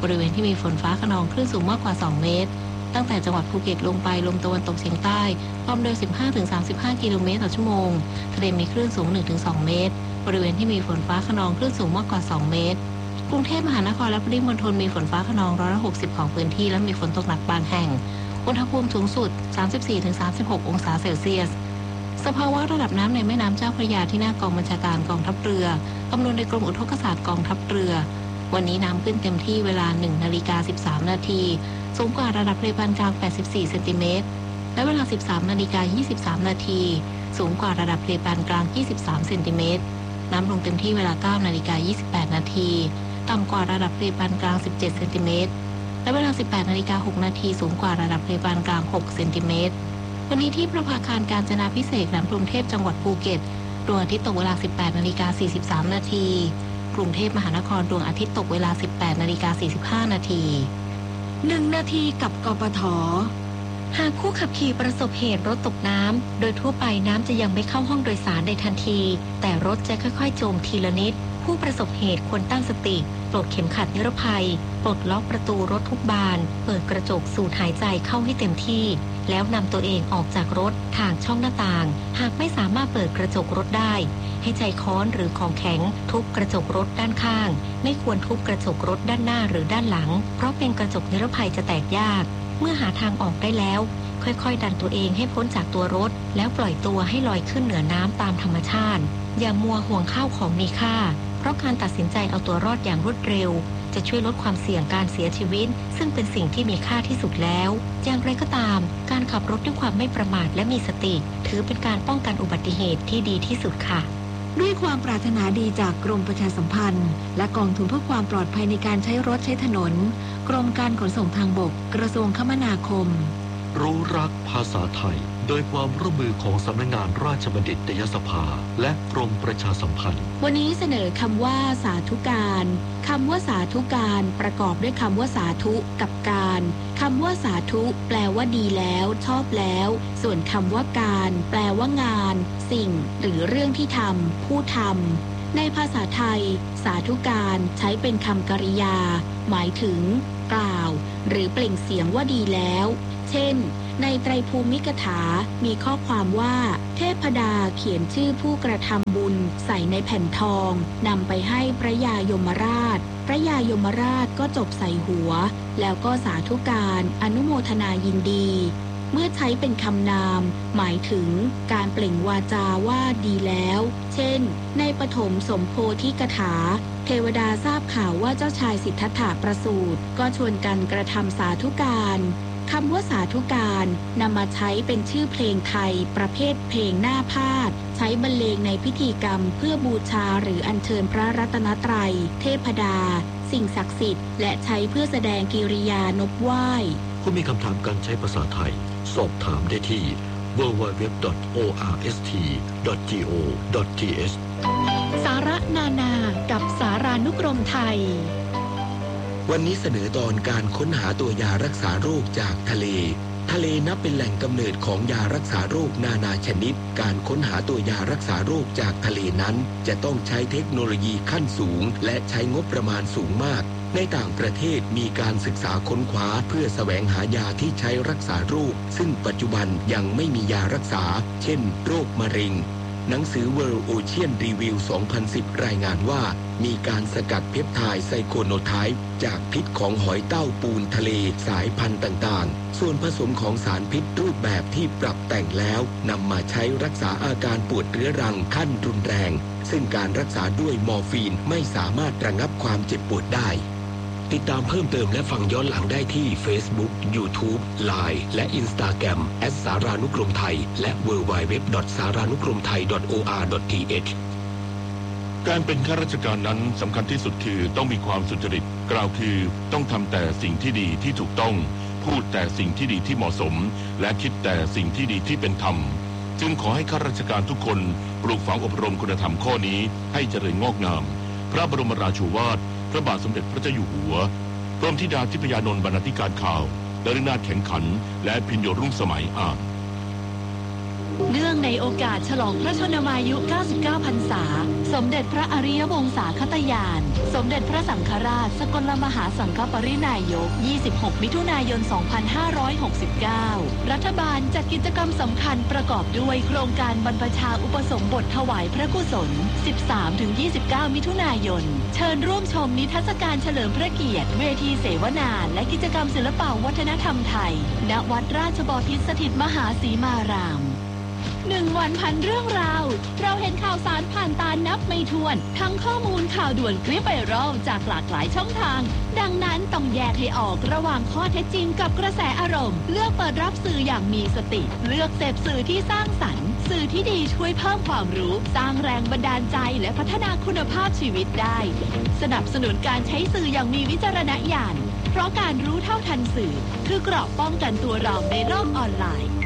บริเวณที่มีฝนฟ้าคะนองคลื่นสูงมากกว่าสองเมตรตั้งแต่จังหวัดภูเก็ตลงไปลมตะวันตกเฉียงใต้ความเร็ว สิบห้าถึงสามสิบห้า กิโลเมตรต่อชั่วโมงทะเลมีคลื่นสูง หนึ่งถึงสอง เมตรบริเวณที่มีฝนฟ้าคะนองคลื่นสูงมากกว่าสองเมตรกรุงเทพมหานครและปริมณฑลมีฝนฟ้าคะนองร้อยละหกสิบของพื้นที่และมีฝนตกหนักบางแห่งอุณหภูมิสูงสุด สามสิบสี่ถึงสามสิบหก องศาเซลเซียสสภาวะระดับน้ำในแม่น้ำเจ้าพระยาที่หน้ากองบัญชาการกองทัพเรือคำนวณโดยกรมอุทกศาสตร์กองทัพเรือวันนี้น้ำขึ้นเต็มที่เวลา หนึ่งนาฬิกาสิบสามนาทีสูงกว่าระดับทะเลปานกลางแปดสิบสี่เซนติเมตรและเวลา สิบสามนาฬิกายี่สิบสามนาทีสูงกว่าระดับทะเลปานกลางยี่สิบสามเซนติเมตรน้ำลงเต็มที่เวลา เก้านาฬิกายี่สิบแปดนาทีต่ำกว่าระดับทะเลปานกลางสิบเจ็ดเซนติเมตรและเวลา สิบแปดนาฬิกาหกนาทีสูงกว่าระดับทะเลปานกลางหกเซนติเมตรวันนี้ที่ประภาคารกาญจนาภิเษกแหลมพรหมเทพจังหวัดภูเก็ตดวงอาทิตย์ตกเวลา สิบแปดนาฬิกาสี่สิบสามนาทีกรุงเทพมหานครดวงอาทิตย์ตกเวลา สิบแปดนาฬิกาสี่สิบห้านาทีหนึ่งนาทีกับกปท.หากผู้ขับขี่ประสบเหตุรถตกน้ำโดยทั่วไปน้ำจะยังไม่เข้าห้องโดยสารในทันทีแต่รถจะค่อยๆจมทีละนิดผู้ประสบเหตุควรตั้งสติปลดเข็มขัดนิรภัยปลดล็อกประตูรถทุกบานเปิดกระจกสูดหายใจเข้าให้เต็มที่แล้วนำตัวเองออกจากรถทางช่องหน้าต่างหากไม่สามารถเปิดกระจกรถได้ให้ใช้ค้อนหรือของแข็งทุบกระจกรถด้านข้างไม่ควรทุบกระจกรถด้านหน้าหรือด้านหลังเพราะเป็นกระจกนิรภัยจะแตกยากเมื่อหาทางออกได้แล้วค่อยๆดันตัวเองให้พ้นจากตัวรถแล้วปล่อยตัวให้ลอยขึ้นเหนือน้ำตามธรรมชาติอย่ามัวห่วงข้าวของมีค่าเพราะการตัดสินใจเอาตัวรอดอย่างรวดเร็วจะช่วยลดความเสี่ยงการเสียชีวิตซึ่งเป็นสิ่งที่มีค่าที่สุดแล้วอย่างไรก็ตามการขับรถด้วยความไม่ประมาทและมีสติถือเป็นการป้องกันอุบัติเหตุที่ดีที่สุดค่ะด้วยความปรารถนาดีจากกรมประชาสัมพันธ์และกองทุนเพื่อความปลอดภัยในการใช้รถใช้ถนนกรมการขนส่งทางบกกระทรวงคมนาคมรู้รักภาษาไทยโดยความร่วมมือของสำนักงานราชบัณฑิตยสภาและกรมประชาสัมพันธ์วันนี้เสนอคำว่าสาธุการคำว่าสาธุการประกอบด้วยคำว่าสาธุกับการคำว่าสาธุแปลว่าดีแล้วชอบแล้วส่วนคำว่าการแปลว่างานสิ่งหรือเรื่องที่ทำผู้ทำในภาษาไทยสาธุการใช้เป็นคำกริยาหมายถึงกล่าวหรือเปล่งเสียงว่าดีแล้วเช่นในไตรภูมิกถามีข้อความว่าเทพดาเขียนชื่อผู้กระทำบุญใส่ในแผ่นทองนำไปให้พระยายมราชพระยายมราชก็จบใส่หัวแล้วก็สาธุการอนุโมทนายินดีเมื่อใช้เป็นคำนามหมายถึงการเปล่งวาจาว่าดีแล้วเช่นในปฐมสมโพธิกถาเทวดาทราบข่าวว่าเจ้าชายสิทธัตถะประสูติก็ชวนกันกระทำสาธุการคำว่าสาธุการนำมาใช้เป็นชื่อเพลงไทยประเภทเพลงหน้าพาทย์ใช้บรรเลงในพิธีกรรมเพื่อบูชาหรืออัญเชิญพระรัตนตรัยเทพดาสิ่งศักดิ์สิทธิ์และใช้เพื่อแสดงกิริยานบไหว้ผู้มีคำถามการใช้ภาษาไทยสอบถามได้ที่ ดับเบิลยู ดับเบิลยู ดับเบิลยู ดอท โอ อาร์ เอส ที ดอท จี โอ ดอท ที เอชสาระนานากับสารานุกรมไทยวันนี้เสนอตอนการค้นหาตัวยารักษาโรคจากทะเลทะเลนับเป็นแหล่งกำเนิดของยารักษาโรคนานาชนิดการค้นหาตัวยารักษาโรคจากทะเลนั้นจะต้องใช้เทคโนโลยีขั้นสูงและใช้งบประมาณสูงมากในต่างประเทศมีการศึกษาค้นคว้าเพื่อแสวงหายาที่ใช้รักษาโรคซึ่งปัจจุบันยังไม่มียารักษาเช่นโรคมะเร็งหนังสือ World Ocean Review สองพันสิบ รายงานว่ามีการสกัดเพปไทด์ไซโคโนไทป์จากพิษของหอยเต้าปูนทะเลสายพันธุ์ต่างๆส่วนผสมของสารพิษรูปแบบที่ปรับแต่งแล้วนำมาใช้รักษาอาการปวดเรื้อรังขั้นรุนแรงซึ่งการรักษาด้วยมอร์ฟีนไม่สามารถระงับความเจ็บปวดได้ติดตามเพิ่มเติมและฟังย้อนหลังได้ที่ Facebook YouTube ไลน์ และ Instagram แอท สารานุกรมไทยและ ดับเบิลยู ดับเบิลยู ดับเบิลยู ดอท สารานุกรมไทย ดอท โอ อาร์ ดอท ที เอชการเป็นข้าราชการนั้นสำคัญที่สุดคือต้องมีความสุจริตกล่าวคือต้องทำแต่สิ่งที่ดีที่ถูกต้องพูดแต่สิ่งที่ดีที่เหมาะสมและคิดแต่สิ่งที่ดีที่เป็นธรรมจึงขอให้ข้าราชการทุกคนปลูกฝังอบรมคุณธรรมข้อนี้ให้เจริญงอกงามพระบรมราโชวาทพระบาทสมเด็จพระเจ้าอยู่หัวกรมธิดาทิพยานนท์บรรณาธิการข่าวดารินาถแข็งขันและพิญโยรุ่งสมัยอ่านเนื่องในโอกาสฉลองพระชนมายุ เก้าสิบเก้า พรรษาสมเด็จพระอริยวงศาคตญาณสมเด็จพระสังฆราชสกลมหาสังฆปรินายก ยี่สิบหก มิถุนายน สองพันห้าร้อยหกสิบเก้า รัฐบาลจัดกิจกรรมสำคัญประกอบด้วยโครงการบรรพชาอุปสมบทถวายพระกุศล สิบสามถึงยี่สิบเก้า มิถุนายน เชิญร่วมชมนิทรรศการเฉลิมพระเกียรติเวทีเสวนาและกิจกรรมศิลปวัฒนธรรมไทยณวัดราชบพิตรสถิตมหาสีมารามหนึ่งวันพันเรื่องราวเราเห็นข่าวสารผ่านตานับไม่ถ้วนทั้งข้อมูลข่าวด่วนคลิปไวรัลจากหลากหลายช่องทางดังนั้นต้องแยกให้ออกระหว่างข้อเท็จจริงกับกระแสอารมณ์เลือกเปิดรับสื่ออย่างมีสติเลือกเสพสื่อที่สร้างสรรค์สื่อที่ดีช่วยเพิ่มความรู้สร้างแรงบันดาลใจและพัฒนาคุณภาพชีวิตได้สนับสนุนการใช้สื่ออย่างมีวิจารณญาณเพราะการรู้เท่าทันสื่อคือเกราะป้องกันตัวเราในโลกออนไลน์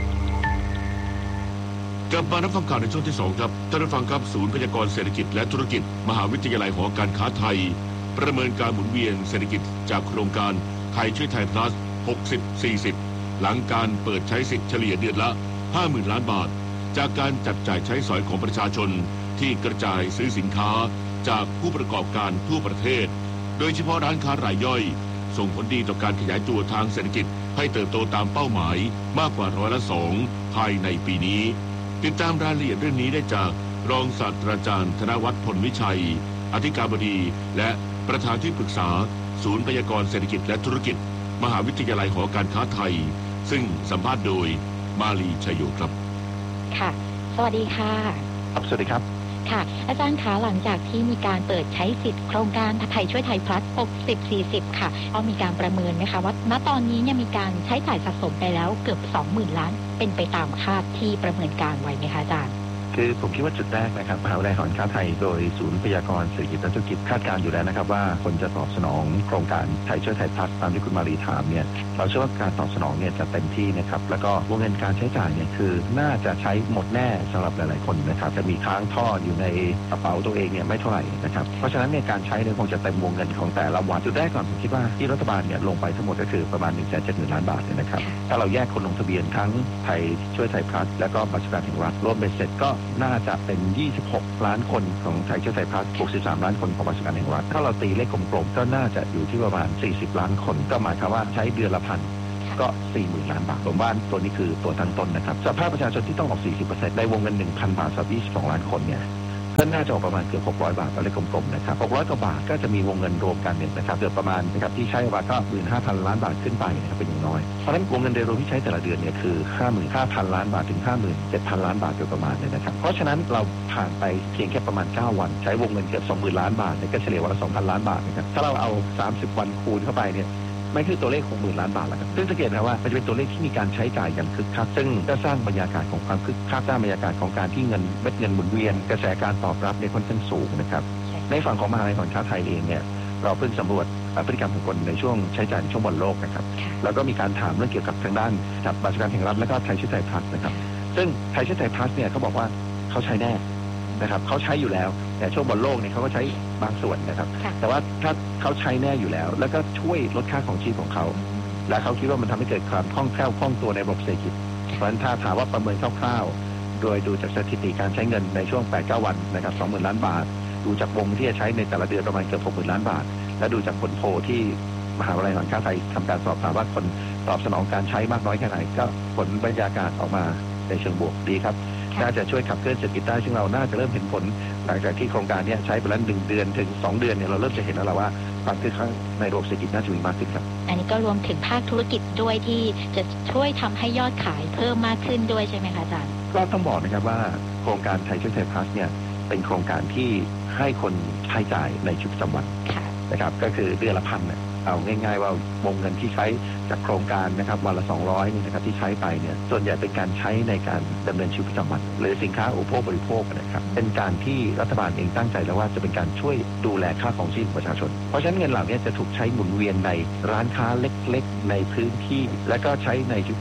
กลับมารับฟังข่าวในช่วงที่สองครับท่านผู้ฟังครับศูนย์พยากรณ์เศรษฐกิจและธุรกิจมหาวิทยาลัยหอการค้าไทยประเมินการหมุนเวียนเศรษฐกิจจากโครงการไทยช่วยไทย plus หกสิบ สี่สิบ หลังการเปิดใช้สิทธิ์เฉลี่ยเดือนละ ห้าหมื่น ล้านบาทจากการจับจ่ายใช้สอยของประชาชนที่กระจายซื้อสินค้าจากผู้ประกอบการทั่วประเทศโดยเฉพาะร้านค้ารายย่อยส่งผลดีต่อการขยายตัวทางเศรษฐกิจให้เติบโตตามเป้าหมายมากกว่าร้อยละสองภายในปีนี้ติดตามรายละเอียดเรื่องนี้ได้จากรองศาสตราจารย์ธนวัฒน์พลวิชัยอธิการบดีและประธานที่ปรึกษาศูนย์พยากรณ์เศรษฐกิจและธุรกิจมหาวิทยาลัยหอการค้าไทยซึ่งสัมภาษณ์โดยมาลีชัยโยครับค่ะสวัสดีค่ะครับสวัสดีครับค่ะอาจารย์คะหลังจากที่มีการเปิดใช้สิทธิ์โครงการไทยช่วยไทย plus หกสิบ สี่สิบ ค่ะก็มีการประเมินไหมคะว่าณตอนนี้เนี่ยมีการใช้จ่ายสะสมไปแล้วเกือบ สองหมื่น ล้านเป็นไปตามคาดที่ประเมินการไว้ไหมคะอาจารย์คือผมคิดว่าจุดแรกนะครับมหาวิทยาลัยหอการค้าไทยโดยศูนย์พยากรณ์เศรษฐกิจและธุรกิจคาดการณ์อยู่แล้วนะครับว่าคนจะตอบสนองโครงการไทยช่วยไทย plus ตามที่คุณมารีถามเนี่ยเราเชื่อว่าการตอบสนองเนี่ยจะเต็มที่นะครับแล้วก็วงเงินการใช้จ่ายเนี่ยคือน่าจะใช้หมดแน่สำหรับหลายๆคนนะครับจะมีค้างท่ออยู่ในกระเป๋าตัวเองเนี่ยไม่เท่าไหร่นะครับเพราะฉะนั้นเนี่ยการใช้เนี่ยคงจะเต็มวงเงินของแต่ละวันจุดแรกก่อนผมคิดว่าที่รัฐบาลเนี่ยลงไปทั้งหมดก็คือประมาณ หนึ่งแสนเจ็ดหมื่น ล้านบาทเนี่ยนะครับถ้าเราแยกคนลงทะเบียนทั้งไทยช่วยไทย plus แล้วก็บัตรสวัสดิการแห่งรัฐรวมเป็นเสร็จก็น่าจะเป็นยี่สิบหก ล้านคนของไทยช่วยไทย plus หกสิบสาม ล้านคนของบัตรสวัสดิการแห่งรัฐถ้าเราตีเลขกลมๆก็น่าจะอยู่ที่ประมาณสี่สิบล้านคนก็หมายความว่าใช้เดือนละพันก็ สี่หมื่น ล้านบาทผมว่าตัวนี้คือตัวตั้งต้นนะครับสภาพประชาชนที่ต้องออก สี่สิบเปอร์เซ็นต์ ในวงเงิน หนึ่งพัน บาทสำหรับยี่สิบสองล้านคนเนี่ยก็น่าจะออกประมาณเกือบหกร้อยบาทตัวเลขกลมๆนะครับหกร้อยกว่าบาทก็จะมีวงเงินรวมกันเนี่ยนะครับเกือบประมาณนะครับที่ใช้ว่าก็ หนึ่งหมื่นห้าพัน ล้านบาทขึ้นไปนะครับเป็นอย่างน้อยเพราะฉะนั้นวงเงินโดยรวมที่ใช้แต่ละเดือนเนี่ยคือ ห้าหมื่นห้าพัน ล้านบาทถึง ห้าหมื่นเจ็ดพัน ล้านบาทโดยประมาณเนี่ยนะครับเพราะฉะนั้นเราผ่านไปเพียงแค่ประมาณเก้าวันใช้วงเงินเกือบ สองหมื่น ล้านบาทเนี่ยก็เฉลี่ยวันละ สองพัน ล้านบาทนะครับถ้าเราเอาสามสิบวันคูณเข้าไปเนี่ยไม่คือตัวเลขหกหมื่นล้านบาทแล้วครับซึ่งสังเกตนะว่ามันจะเป็นตัวเลขที่มีการใช้จ่ายอย่างคึกคักซึ่งก็สร้างบรรยากาศของความคึกคักสร้างบรรยากาศของการที่เงินเม็ดเงินหมุนเวียนกระแสการตอบรับในค่อนข้างสูงนะครับในฝั่งของมหาวิทยาลัยหอการค้าไทยเองเนี่ยเราเพิ่งสำรวจพฤติกรรมของคนในช่วงใช้จ่ายในช่วงบอลโลกนะครับแล้วก็มีการถามเรื่องเกี่ยวกับทางด้านกับบัตรสวัสดิการแห่งรัฐและก็ไทยช่วยไทย plus นะครับซึ่งไทยช่วยไทย plus เนี่ยเขาบอกว่าเขาใช้แน่นะครับเขาใช้อยู่แล้วแต่ช่วงบอลโลกเนี่ยเขาก็ใช้บางส่วนนะครับแต่ว่าถ้าเขาใช้แน่อยู่แล้วแล้วก็ช่วยลดค่าของชีพของเขาและเขาคิดว่ามันทำให้เกิดความคล่องแคล่วคล่องตัวในระบบเศรษฐกิจเพราะฉะนั้นถ้าถามว่าประเมินคร่าวๆโดยดูจากสถิติการใช้เงินในช่วง แปดถึงเก้า วันนะครับ สองหมื่น ล้านบาทดูจากวงที่จะใช้ในแต่ละเดือนประมาณเกือบ หกหมื่น ล้านบาทและดูจากผลโพลที่มหาวิทยาลัยหอการค้าไทยทำการสอบถามว่าคนตอบสนองการใช้มากน้อยแค่ไหนก็ผลบรรยากาศออกมาในเชิงบวกดีครับน่าจะช่วยขับเคลื่อนเศรษฐกิจได้ซึ่งเราน่าจะเริ่มเห็นผลหลังจากที่โครงการนี้ใช้ไปแล้วหนึ่งเดือนถึงสองเดือนเนี่ยเราเริ่มจะเห็นแล้วว่าความคึกคักในระบบเศรษฐกิจน่าจะมีมากขึ้นครับอันนี้ก็รวมถึงภาคธุรกิจด้วยที่จะช่วยทำให้ยอดขายเพิ่มมากขึ้นด้วยใช่ไหมคะอาจารย์ก็ต้องบอกนะครับว่าโครงการไทยช่วยไทย plus เนี่ยเป็นโครงการที่ให้คนใช้จ่ายในชีวิตประจำวันนะครับก็คือเดือนละพันเนี่ยเอาง่ายๆว่าวงเงินที่ใช้จากโครงการนะครับวันละสองร้อยนี่นะครับที่ใช้ไปเนี่ยส่วนใหญ่เป็นการใช้ในการดำเนินชีวิตประจำวันหรือสินค้าอุปโภคบริโภคนะครับเป็นการที่รัฐบาลเองตั้งใจแล้วว่าจะเป็นการช่วยดูแลค่าของชีพประชาชนเพราะฉะนั้นเงินเหล่านี้จะถูกใช้หมุนเวียนในร้านค้าเล็กๆในพื้นที่และก็ใช้ในชีวิตประจำวัน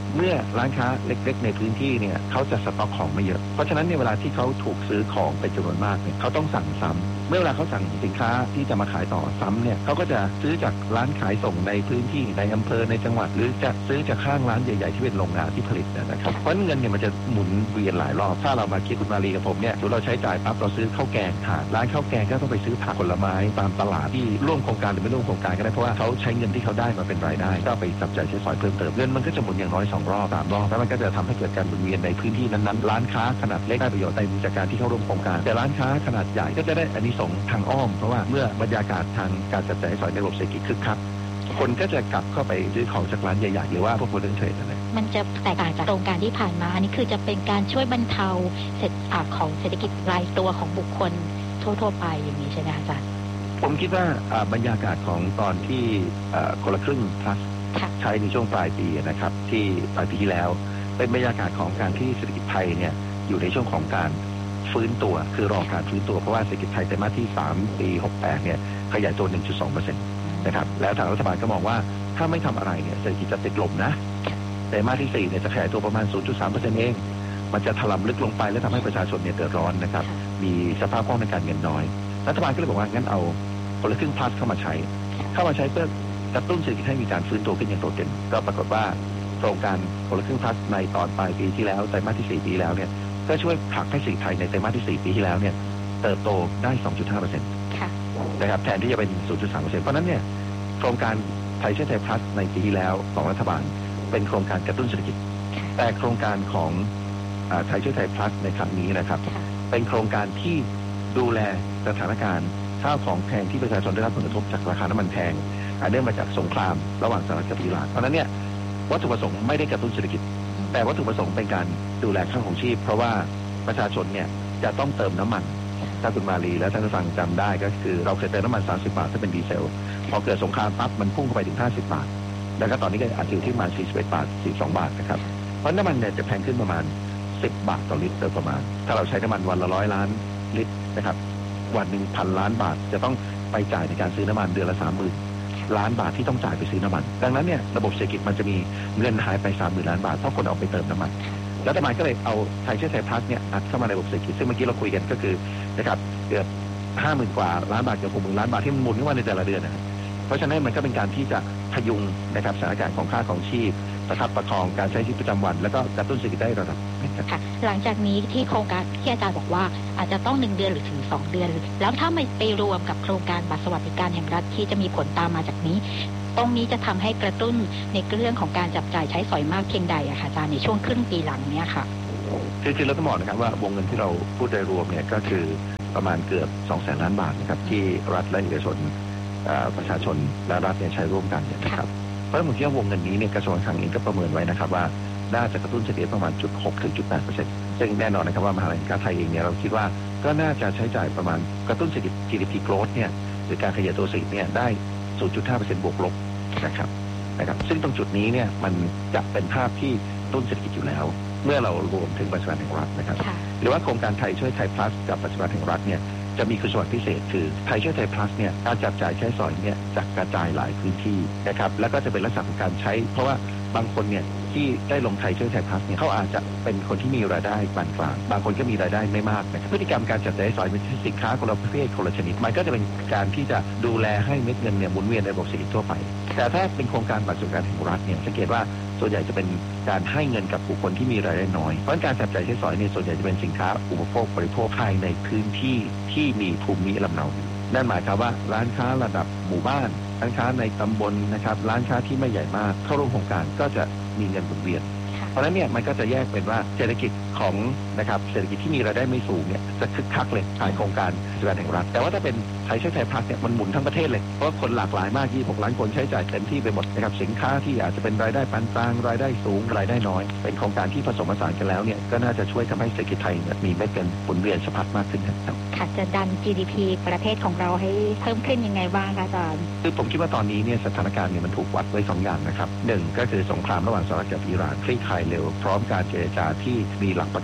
เมื่อร้านค้าเล็กๆในพื้นที่เนี่ยเขาจะสต็อกของไม่เยอะเพราะฉะนั้นในเวลาที่เขาถูกซื้อของเป็นจำนวนมากเนี่ยเขาต้องสั่งซ้ำเมื่อเวลาเขาสั่งสินค้าที่จะมาขายต่อซ้ำเนี่ยเขาก็จะซื้อจากร้านขายส่งในพื้นที่ในอำเภอในจังหวัดหรือจะซื้อจากข้างร้านใหญ่ๆที่เป็นโรงงานที่ผลิตนะครับเพราะเงินเนี่ยมันจะหมุนเวียนหลายรอบถ้าเรามาคิดคุณมาลีกับผมเนี่ยถ้าเราใช้จ่ายปั๊บเราซื้อข้าวแกงทานร้านข้าวแกงก็ต้องไปซื้อผักผลไม้ตามตลาดที่ร่วมโครงการหรือไม่ร่วมโครงการก็ได้เพราะว่าเขาใช้เงินที่เขาได้มาเป็นรายได้ก็ไปจับจ่ายใช้สอยเพิ่มเติมเงินมันก็จะหมุนอย่างน้อยสองรอบสามรอบแล้วมันก็จะทำให้เกิดการหมุนเวียนในพื้นที่นั้นๆร้านค้าขนาดเล็กได้ประโยชน์ในจากการที่เข้าร่วมโครงการแต่ร้านค้าขนาดใหญ่ก็จะได้อานิสงส์ทางอ้อมเพราะว่าเมื่อบรรยากาศทางการจับจ่ายใช้สอยในระบบเศรษฐกิจคึกคักคนก็จะกลับเข้าไปซื้อของจากร้านใหญ่ๆหรือว่าพวกโมเดิร์นเทรดอะไรมันจะแตกต่างจากโครงการที่ผ่านมาอันนี้คือจะเป็นการช่วยบรรเทาเศรษฐกิจของเศรษฐกิจรายตัวของบุคคลทั่วๆไปอย่างนี้ใช่ไหมอาจารย์ผมคิดว่าบรรยากาศของตอนที่คนละครึ่ง plus ใช้ในช่วงปลายปีนะครับที่ปลายปีที่แล้วเป็นบรรยากาศของการที่เศรษฐกิจไทยเนี่ยอยู่ในช่วงของการฟื้นตัวคือรอการฟื้นตัวเพราะว่าเศรษฐกิจไทยไตรมาสที่สามปีหกสิบแปดเนี่ยขยายตัว หนึ่งจุดสองเปอร์เซ็นต์ นะครับแล้วทางรัฐบาลก็มองว่าถ้าไม่ทำอะไรเนี่ยเศรษฐกิจจะติดลมนะไตรมาสที่สี่เนี่ยจะขยายตัวประมาณ ศูนย์จุดสามเปอร์เซ็นต์ เองมันจะถล่มลึกลงไปและทำให้ประชาชนเนี่ยเดือดร้อนนะครับมีสภาพคล่องในการเงินน้อยรัฐบาลก็เลยบอกว่างั้นเอาคนละครึ่ง plus เข้ามาใช้เข้ามาใช้เพื่อกระตุ้นเศรษฐกิจให้มีการฟื้นตัวขึ้นอย่างโดดเด่นก็ปรากฏว่าโครงการคนละครึ่ง plus ในตอนปลายปีที่แล้วไตรมาสที่สี่ปีแล้วเนี่ยก็ช่วยผลักให้เศรษฐกิจไทยในไตรมาสที่สี่ปีที่แล้วเนี่ยเติบโตได้ สองจุดห้าเปอร์เซ็นต์ นะครับแทนที่จะเป็น ศูนย์จุดสามเปอร์เซ็นต์ เพราะนั้นเนี่ยโครงการไทยช่วยไทย plus ในปีที่แล้วของรัฐบาลเป็นโครงการกระตุ้นเศรษฐกิจแต่โครงการของไทยช่วยไทย plus ในครั้งนี้นะครับเป็นโครงการที่ดูแลสถานการณ์ข้าวของแพงที่ประชาชนได้รับผลกระทบจากราคาน้ำมันแพงอันเนื่องมาจากสงครามระหว่างสหรัฐกับอิหร่านเพราะนั้นเนี่ยวัตถุประสงค์ไม่ได้กระตุ้นเศรษฐกิจแต่วัตถุประสงค์เป็นการดูแลค่าของชีพเพราะว่าประชาชนเนี่ยจะต้องเติมน้ำมันถ้าคุณมาลีและท่านผู้ฟังจำได้ก็คือเราเคยเติมน้ำมันสามสิบบาทถ้าเป็นดีเซลพอเกิดสงครามปั๊บมันพุ่งเข้าไปถึงห้าสิบบาทแล้วก็ตอนนี้ก็อาจจะอยู่ที่ประมาณสี่สิบเอ็ดบาทสี่สิบสองบาทนะครับเพราะน้ำมันเนี่ยจะแพงขึ้นประมาณสิบบาทต่อลิตรโดยประมาณถ้าเราใช้น้ำมันวันละร้อยล้านลิตรนะครับวันหนึ่งพันล้านบาทจะต้องไปจ่ายในการซื้อน้ำมันเดือนละสามหมื่นล้านบาทที่ต้องจ่ายไปซื้อน้ำมันดังนั้นเนี่ยระบบเศรษฐกิจมันจะมีเงินหายไปสามหมื่นล้านบาทเพราะคนเอาไปเติมน้ำมันรัฐบาลก็เลยเอาไทยช่วยไทย plus เนี่ยอัดเข้ามาในระบบเศรษฐกิจซึ่งเมื่อกี้เราคุยกันก็คือนะครับเกือบห้าหมื่นกว่าล้านบาทเกือบหกหมื่นล้านบาทที่มันหมุนเข้ามาในแต่ละเดือนนะครับเพราะฉะนั้นมันก็เป็นการที่จะพยุงนะครับสถานการณ์ของค่าของชีพประคับประคองการใช้ชีวิตประจำวันแล้วก็กระตุ้นเศรษฐกิจได้ระดับค่ะหลังจากนี้ที่โครงการที่อาจารย์บอกว่าอาจจะต้องหนึ่งเดือนหรือถึงสองเดือนแล้วถ้าไม่ไปรวมกับโครงการบัตรสวัสดิการแห่งรัฐที่จะมีผลตามมาจากนี้ตรงนี้จะทำให้กระตุ้นในเรื่องของการจับจ่ายใช้สอยมากเพียงใดอะค่ะอาจารย์ในช่วงครึ่งปีหลังเนี้ยค่ะคือคือเราต้องบอกนะครับว่าวงเงินที่เราพูดโดยรวมเนี่ยก็คือประมาณเกือบสองแสนล้านบาทนะครับที่รัฐและเอกชนประชาชนและรัฐเนี่ยใช้ร่วมกันเนี่ยนะครับเพราะผมคิดว่าวงเงินนี้เนี่ยกระทรวงการคลังเองก็ประเมินไว้นะครับว่าน่าจะกระตุ้นเศรษฐกิจประมาณ จุดหก ถึง จุดแปดเปอร์เซ็นต์ ซึ่งแน่นอนนะครับว่ามหาวิทยาลัยไทยเองเนี่ยเราคิดว่าก็น่าจะใช้จ่ายประมาณกระตุ้นเศรษฐกิจ จี ดี พี growth เนี่ยหรือการขยายตัวเศรษฐกิจเนี่ยได้ ศูนย์จุดห้าเปอร์เซ็นต์ บวกลบนะครับนะครับซึ่งตรงจุดนี้เนี่ยมันจะเป็นภาพที่ต้นเศรษฐกิจอยู่แล้วเมื่อเรารวมถึงบัตรสวัสดิการแห่งรัฐนะครับหรือว่าโครงการไทยช่วยไทย plus กับบัตรสวัสดิการแห่งรัฐเนี่ยจะมีคุณสมบัติพิเศษคือไทยช่วยไทย plus เนี่ยการจับจ่ายใช้สอยเนี่ยจะกระจายหลายพื้นที่นะครับแล้วก็จะเป็นลักษณะของการใช้เพราะว่าบางคนเนี่ยที่ได้ลงไทยช่วยไทย plus เนี่ยเขาอาจจะเป็นคนที่มีรายได้ปานกลางบางคนก็มีรายได้ไม่มากนะครับพฤติกรรมการจับจ่ายใช้สอยเป็นสินค้าคนละประเภทคนละชนิดมันก็จะเป็นการที่จะดูแลให้เม็ดเงินเนี่ยหมุนเวียนในระบบเศรษฐกิจทั่วไปแต่ถ้าเป็นโครงการบัตรสวัสดิการแห่งรัฐเนี่ยสังเกตว่าส่วนใหญ่จะเป็นการให้เงินกับบุคคลที่มีรายได้น้อยเพราะการจับจ่ายใช้สอยเนี่ยส่วนใหญ่จะเป็นสินค้าอุปโภคบริโภคภายในพื้นที่ที่มีภูมิลำเนานั่นหมายความว่าร้านค้าระดับหมู่บ้านร้านค้าในตำบลนะครับร้านค้าที่ไม่ใหญ่มากเข้าร่วมโครงการก็จะมีเงินหมุนเวียนเพราะฉะนั้นเนี่ยมันก็จะแยกเป็นว่าเศรษฐกิจของนะครับเศรษฐกิจที่มีรายได้ไม่สูงเนี่ยจะคึกคักเลยผ่านโครงการสวัสดิการแห่งรัฐแต่ว่าถ้าเป็นไทยช่วยไทย plus เนี่ยมันหมุนทั้งประเทศเลยเพราะคนหลากหลายมากยี่สิบหกล้านคนใช้จ่ายเต็มที่ไปหมดนะครับสินค้าที่อาจจะเป็นรายได้ปานกลางรายได้สูงรายได้น้อยเป็นโครงการที่ผสมผสานกันแล้วเนี่ยก็น่าจะช่วยทำให้เศรษฐกิจไทยมีเม็ดเงินหมุนเวียนสะพัดมากขึ้นครับค่ะจะดัน จี ดี พี ประเทศของเราให้เพิ่มขึ้นยังไงบ้างคะอาจารย์คือผมคิดว่าตอนนี้เนี่ยสถานการณ์เนี่ยมันถูกวัดไว้สองอย่างนะครับหนึ่งก็คือสงครามระหว่างสหรัฐกับอิหร่านคลี่คลายเร็วพร้อมการเจรจาที่มีหลักประกันว่าจะ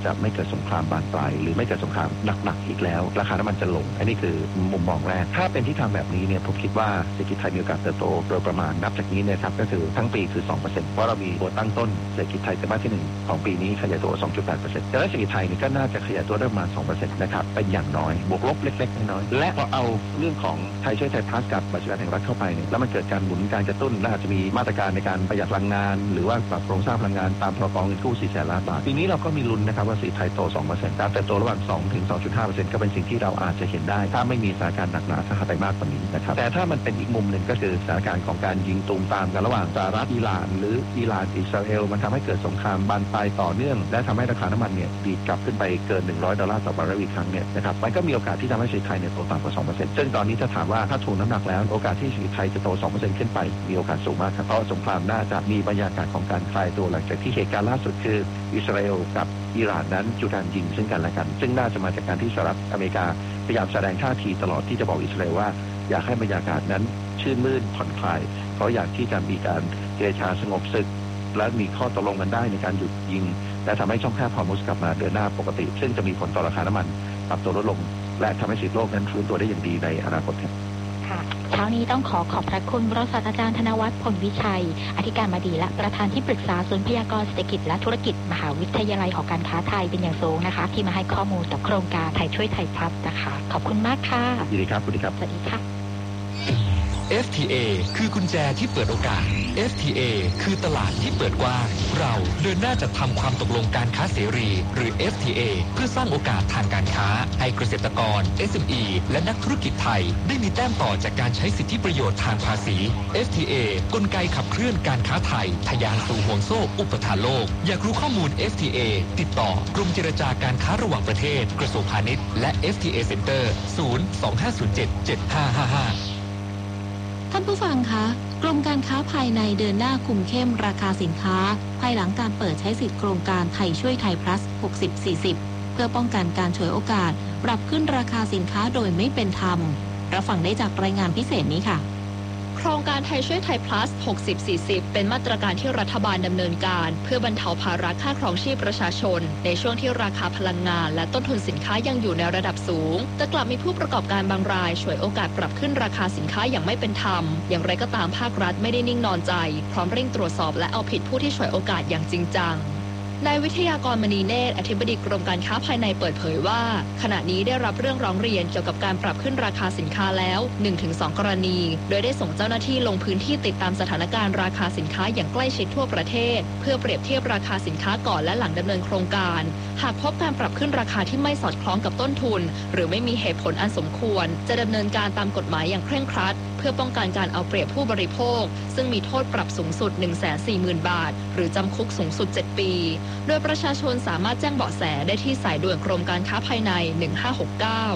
จะไม่เกิดสงครามบานปลายหรือไม่เกิดสงครามหนักๆอีกแล้วราคาน้ำมันจะลงอันนี้คือมุมมองแรกถ้าเป็นที่ทำแบบนี้เนี่ยผมคิดว่าเศรษฐกิจไทยมีโอกาสเติบโตโดยประมาณนับจากนี้เนี่ยครับก็คือทั้งปีคือ สองเปอร์เซ็นต์ เพราะเรามีตัวตั้งต้นเศรษฐกิจไทยไตรมาสที่หนึ่งของปีนี้ขยายตัว สองจุดแปดเปอร์เซ็นต์ แต่เศรษฐกิจไทยนี่ก็น่าจะขยายตัวได้ประมาณ สองเปอร์เซ็นต์ นะครับเป็นอย่างน้อยบวกลบเล็กๆน้อยๆและพอเอาเรื่องของไทยช่วยไทยพลัสกับบัตรสวัสดิการแห่งรัฐเข้าไปเนี่ยแล้วมันเกิดการหมุนการกระตุ้นและอาจจะมีมาตรการในการประหยัดพลังงานหรือว่าปรับโครงสร้างพลังงานตามพรบเงินกู้ สี่แสนล้านบาทปีนี้เราก็มีลุ้นนะครับว่าเศรษฐกิจไทยโต สองเปอร์เซ็นต์ การเติบโตระหว่าง สองถึงสองจุดห้าเปอร์เซ็นต์ ก็เป็นสิ่งที่เราอาจจะเห็นได้ถ้าไม่มีสถานการณ์หนักหนาสาหัสไปมากกว่านี้นะครับแต่ถ้ามันเป็นอีกมุมหนึ่งก็คือสถานการณ์ของการยิงตูมตามกันระหว่างสหรัฐอิหร่านหรืออิหร่านอิสราเอลมันทำให้เกิดสงครามบานปลายต่อเนื่องและทำให้ราคาน้ำมันเนี่ยดีดกลับขึ้นไปเกินหนึ่งร้อยดอลลาร์ต่อบาร์เรลอีกครั้งเนี่ยนะครับมันก็มีโอกาสที่ทำให้เศรษฐกิจไทยเนี่ยโตต่ำกว่า สองเปอร์เซ็นต์ ซึ่งตอนนี้ถ้าถามว่าถ้าถูกน้ำหนักแล้วโอกาสที่เศรษฐกิจไทยจะโต สองเปอร์เซ็นต์ ขึ้นไปมีโอกาสสูงมากครับเพราะสงครามน่าจะมีบรรยากาศของการคลายตัวหลังจากที่เหตุการณ์ล่าสุดคืออิสราเอลกับอิหร่านนั้นจุดการยิงซึ่งกันและกันซึ่งน่าจะมาจากการที่สหรัฐอเมริกาพยายามแสดงท่าทีตลอดที่จะบอกอิสราเอลว่าอยากให้บรรยากาศนั้นชื่นมื่นผ่อนคลายเพราะอยากที่จะมีการเจรจาสงบศึกและมีข้อตกลงกันได้ในการหยุดยิงและทำให้ช่องแคบฮอร์มุซกลับมาเดินหน้าปกติซึ่งจะมีผลต่อราคาน้ำมันปรับตัวลดลงและทำให้เศรษฐกิจโลกนั้นฟื้นตัวได้อย่างดีในอนาคตครับค่ะเช้านี้ต้องขอขอบพระคุณรองศาสตราจารย์ธนวัฒน์ผลวิชัยอธิการบดีและประธานที่ปรึกษาศูนย์พยากรณ์เศรษฐกิจและธุรกิจมหาวิทยาลัยหอการค้าไทยเป็นอย่างสูงนะคะที่มาให้ข้อมูลกับโครงการไทยช่วยไทยพลัสนะคะขอบคุณมากค่ะยินดีครับสวัสดีครับสวัสดีค่ะเอฟ ที เอ คือกุญแจที่เปิดโอกาส เอฟ ที เอ คือตลาดที่เปิดกว้างเราเดินหน้าจัดทำความตกลงการค้าเสรีหรือ เอฟ ที เอ เพื่อสร้างโอกาสทางการค้าให้เกษตรกร เอส เอ็ม อี และนักธุรกิจไทยได้มีแต้มต่อจากการใช้สิทธิประโยชน์ทางภาษี เอฟ ที เอ กลไกขับเคลื่อนการค้าไทยทะยานสู่ห่วงโซ่อุปทานโลกอยากรู้ข้อมูล เอฟ ที เอ ติดต่อกรมเจรจาการค้าระหว่างประเทศกระทรวงพาณิชย์และ เอฟ ที เอ Center ศูนย์ สอง ห้า ศูนย์ เจ็ด เจ็ด ห้า ห้า ห้าท่านผู้ฟังคะกรมการค้าภายในเดินหน้าคุมเข้มราคาสินค้าภายหลังการเปิดใช้สิทธิโครงการไทยช่วยไทย plus หกสิบ สี่สิบ เพื่อป้องกันการฉวยโอกาสปรับขึ้นราคาสินค้าโดยไม่เป็นธรรมรับฟังได้จากรายงานพิเศษนี้ค่ะโครงการไทยช่วยไทย plus หกสิบ สี่สิบ เป็นมาตรการที่รัฐบาลดำเนินการเพื่อบรรเทาภาระค่าครองชีพประชาชนในช่วงที่ราคาพลังงานและต้นทุนสินค้ายังอยู่ในระดับสูงแต่กลับมีผู้ประกอบการบางรายฉวยโอกาสปรับขึ้นราคาสินค้าอย่างไม่เป็นธรรมอย่างไรก็ตามภาครัฐไม่ได้นิ่งนอนใจพร้อมเร่งตรวจสอบและเอาผิดผู้ที่ฉวยโอกาสอย่างจริงจังนายวิทยากรมณีเนตรอธิบดีกรมการค้าภายในเปิดเผยว่าขณะนี้ได้รับเรื่องร้องเรียนเกี่ยวกับการปรับขึ้นราคาสินค้าแล้ว หนึ่งถึงสอง กรณีโดยได้ส่งเจ้าหน้าที่ลงพื้นที่ติดตามสถานการณ์ราคาสินค้าอย่างใกล้ชิดทั่วประเทศเพื่อเปรียบเทียบราคาสินค้าก่อนและหลังดำเนินโครงการหากพบการปรับขึ้นราคาที่ไม่สอดคล้องกับต้นทุนหรือไม่มีเหตุผลอันสมควรจะดำเนินการตามกฎหมายอย่างเคร่งครัดเพื่อป้องกันการเอาเปรียบผู้บริโภคซึ่งมีโทษปรับสูงสุด หนึ่งแสนสี่หมื่น บาทหรือจำคุกสูงสุดเจ็ดปีโดยประชาชนสามารถแจ้งเบาะแสได้ที่สายด่วนกรมการค้าภายในหนึ่งห้าหกเก้า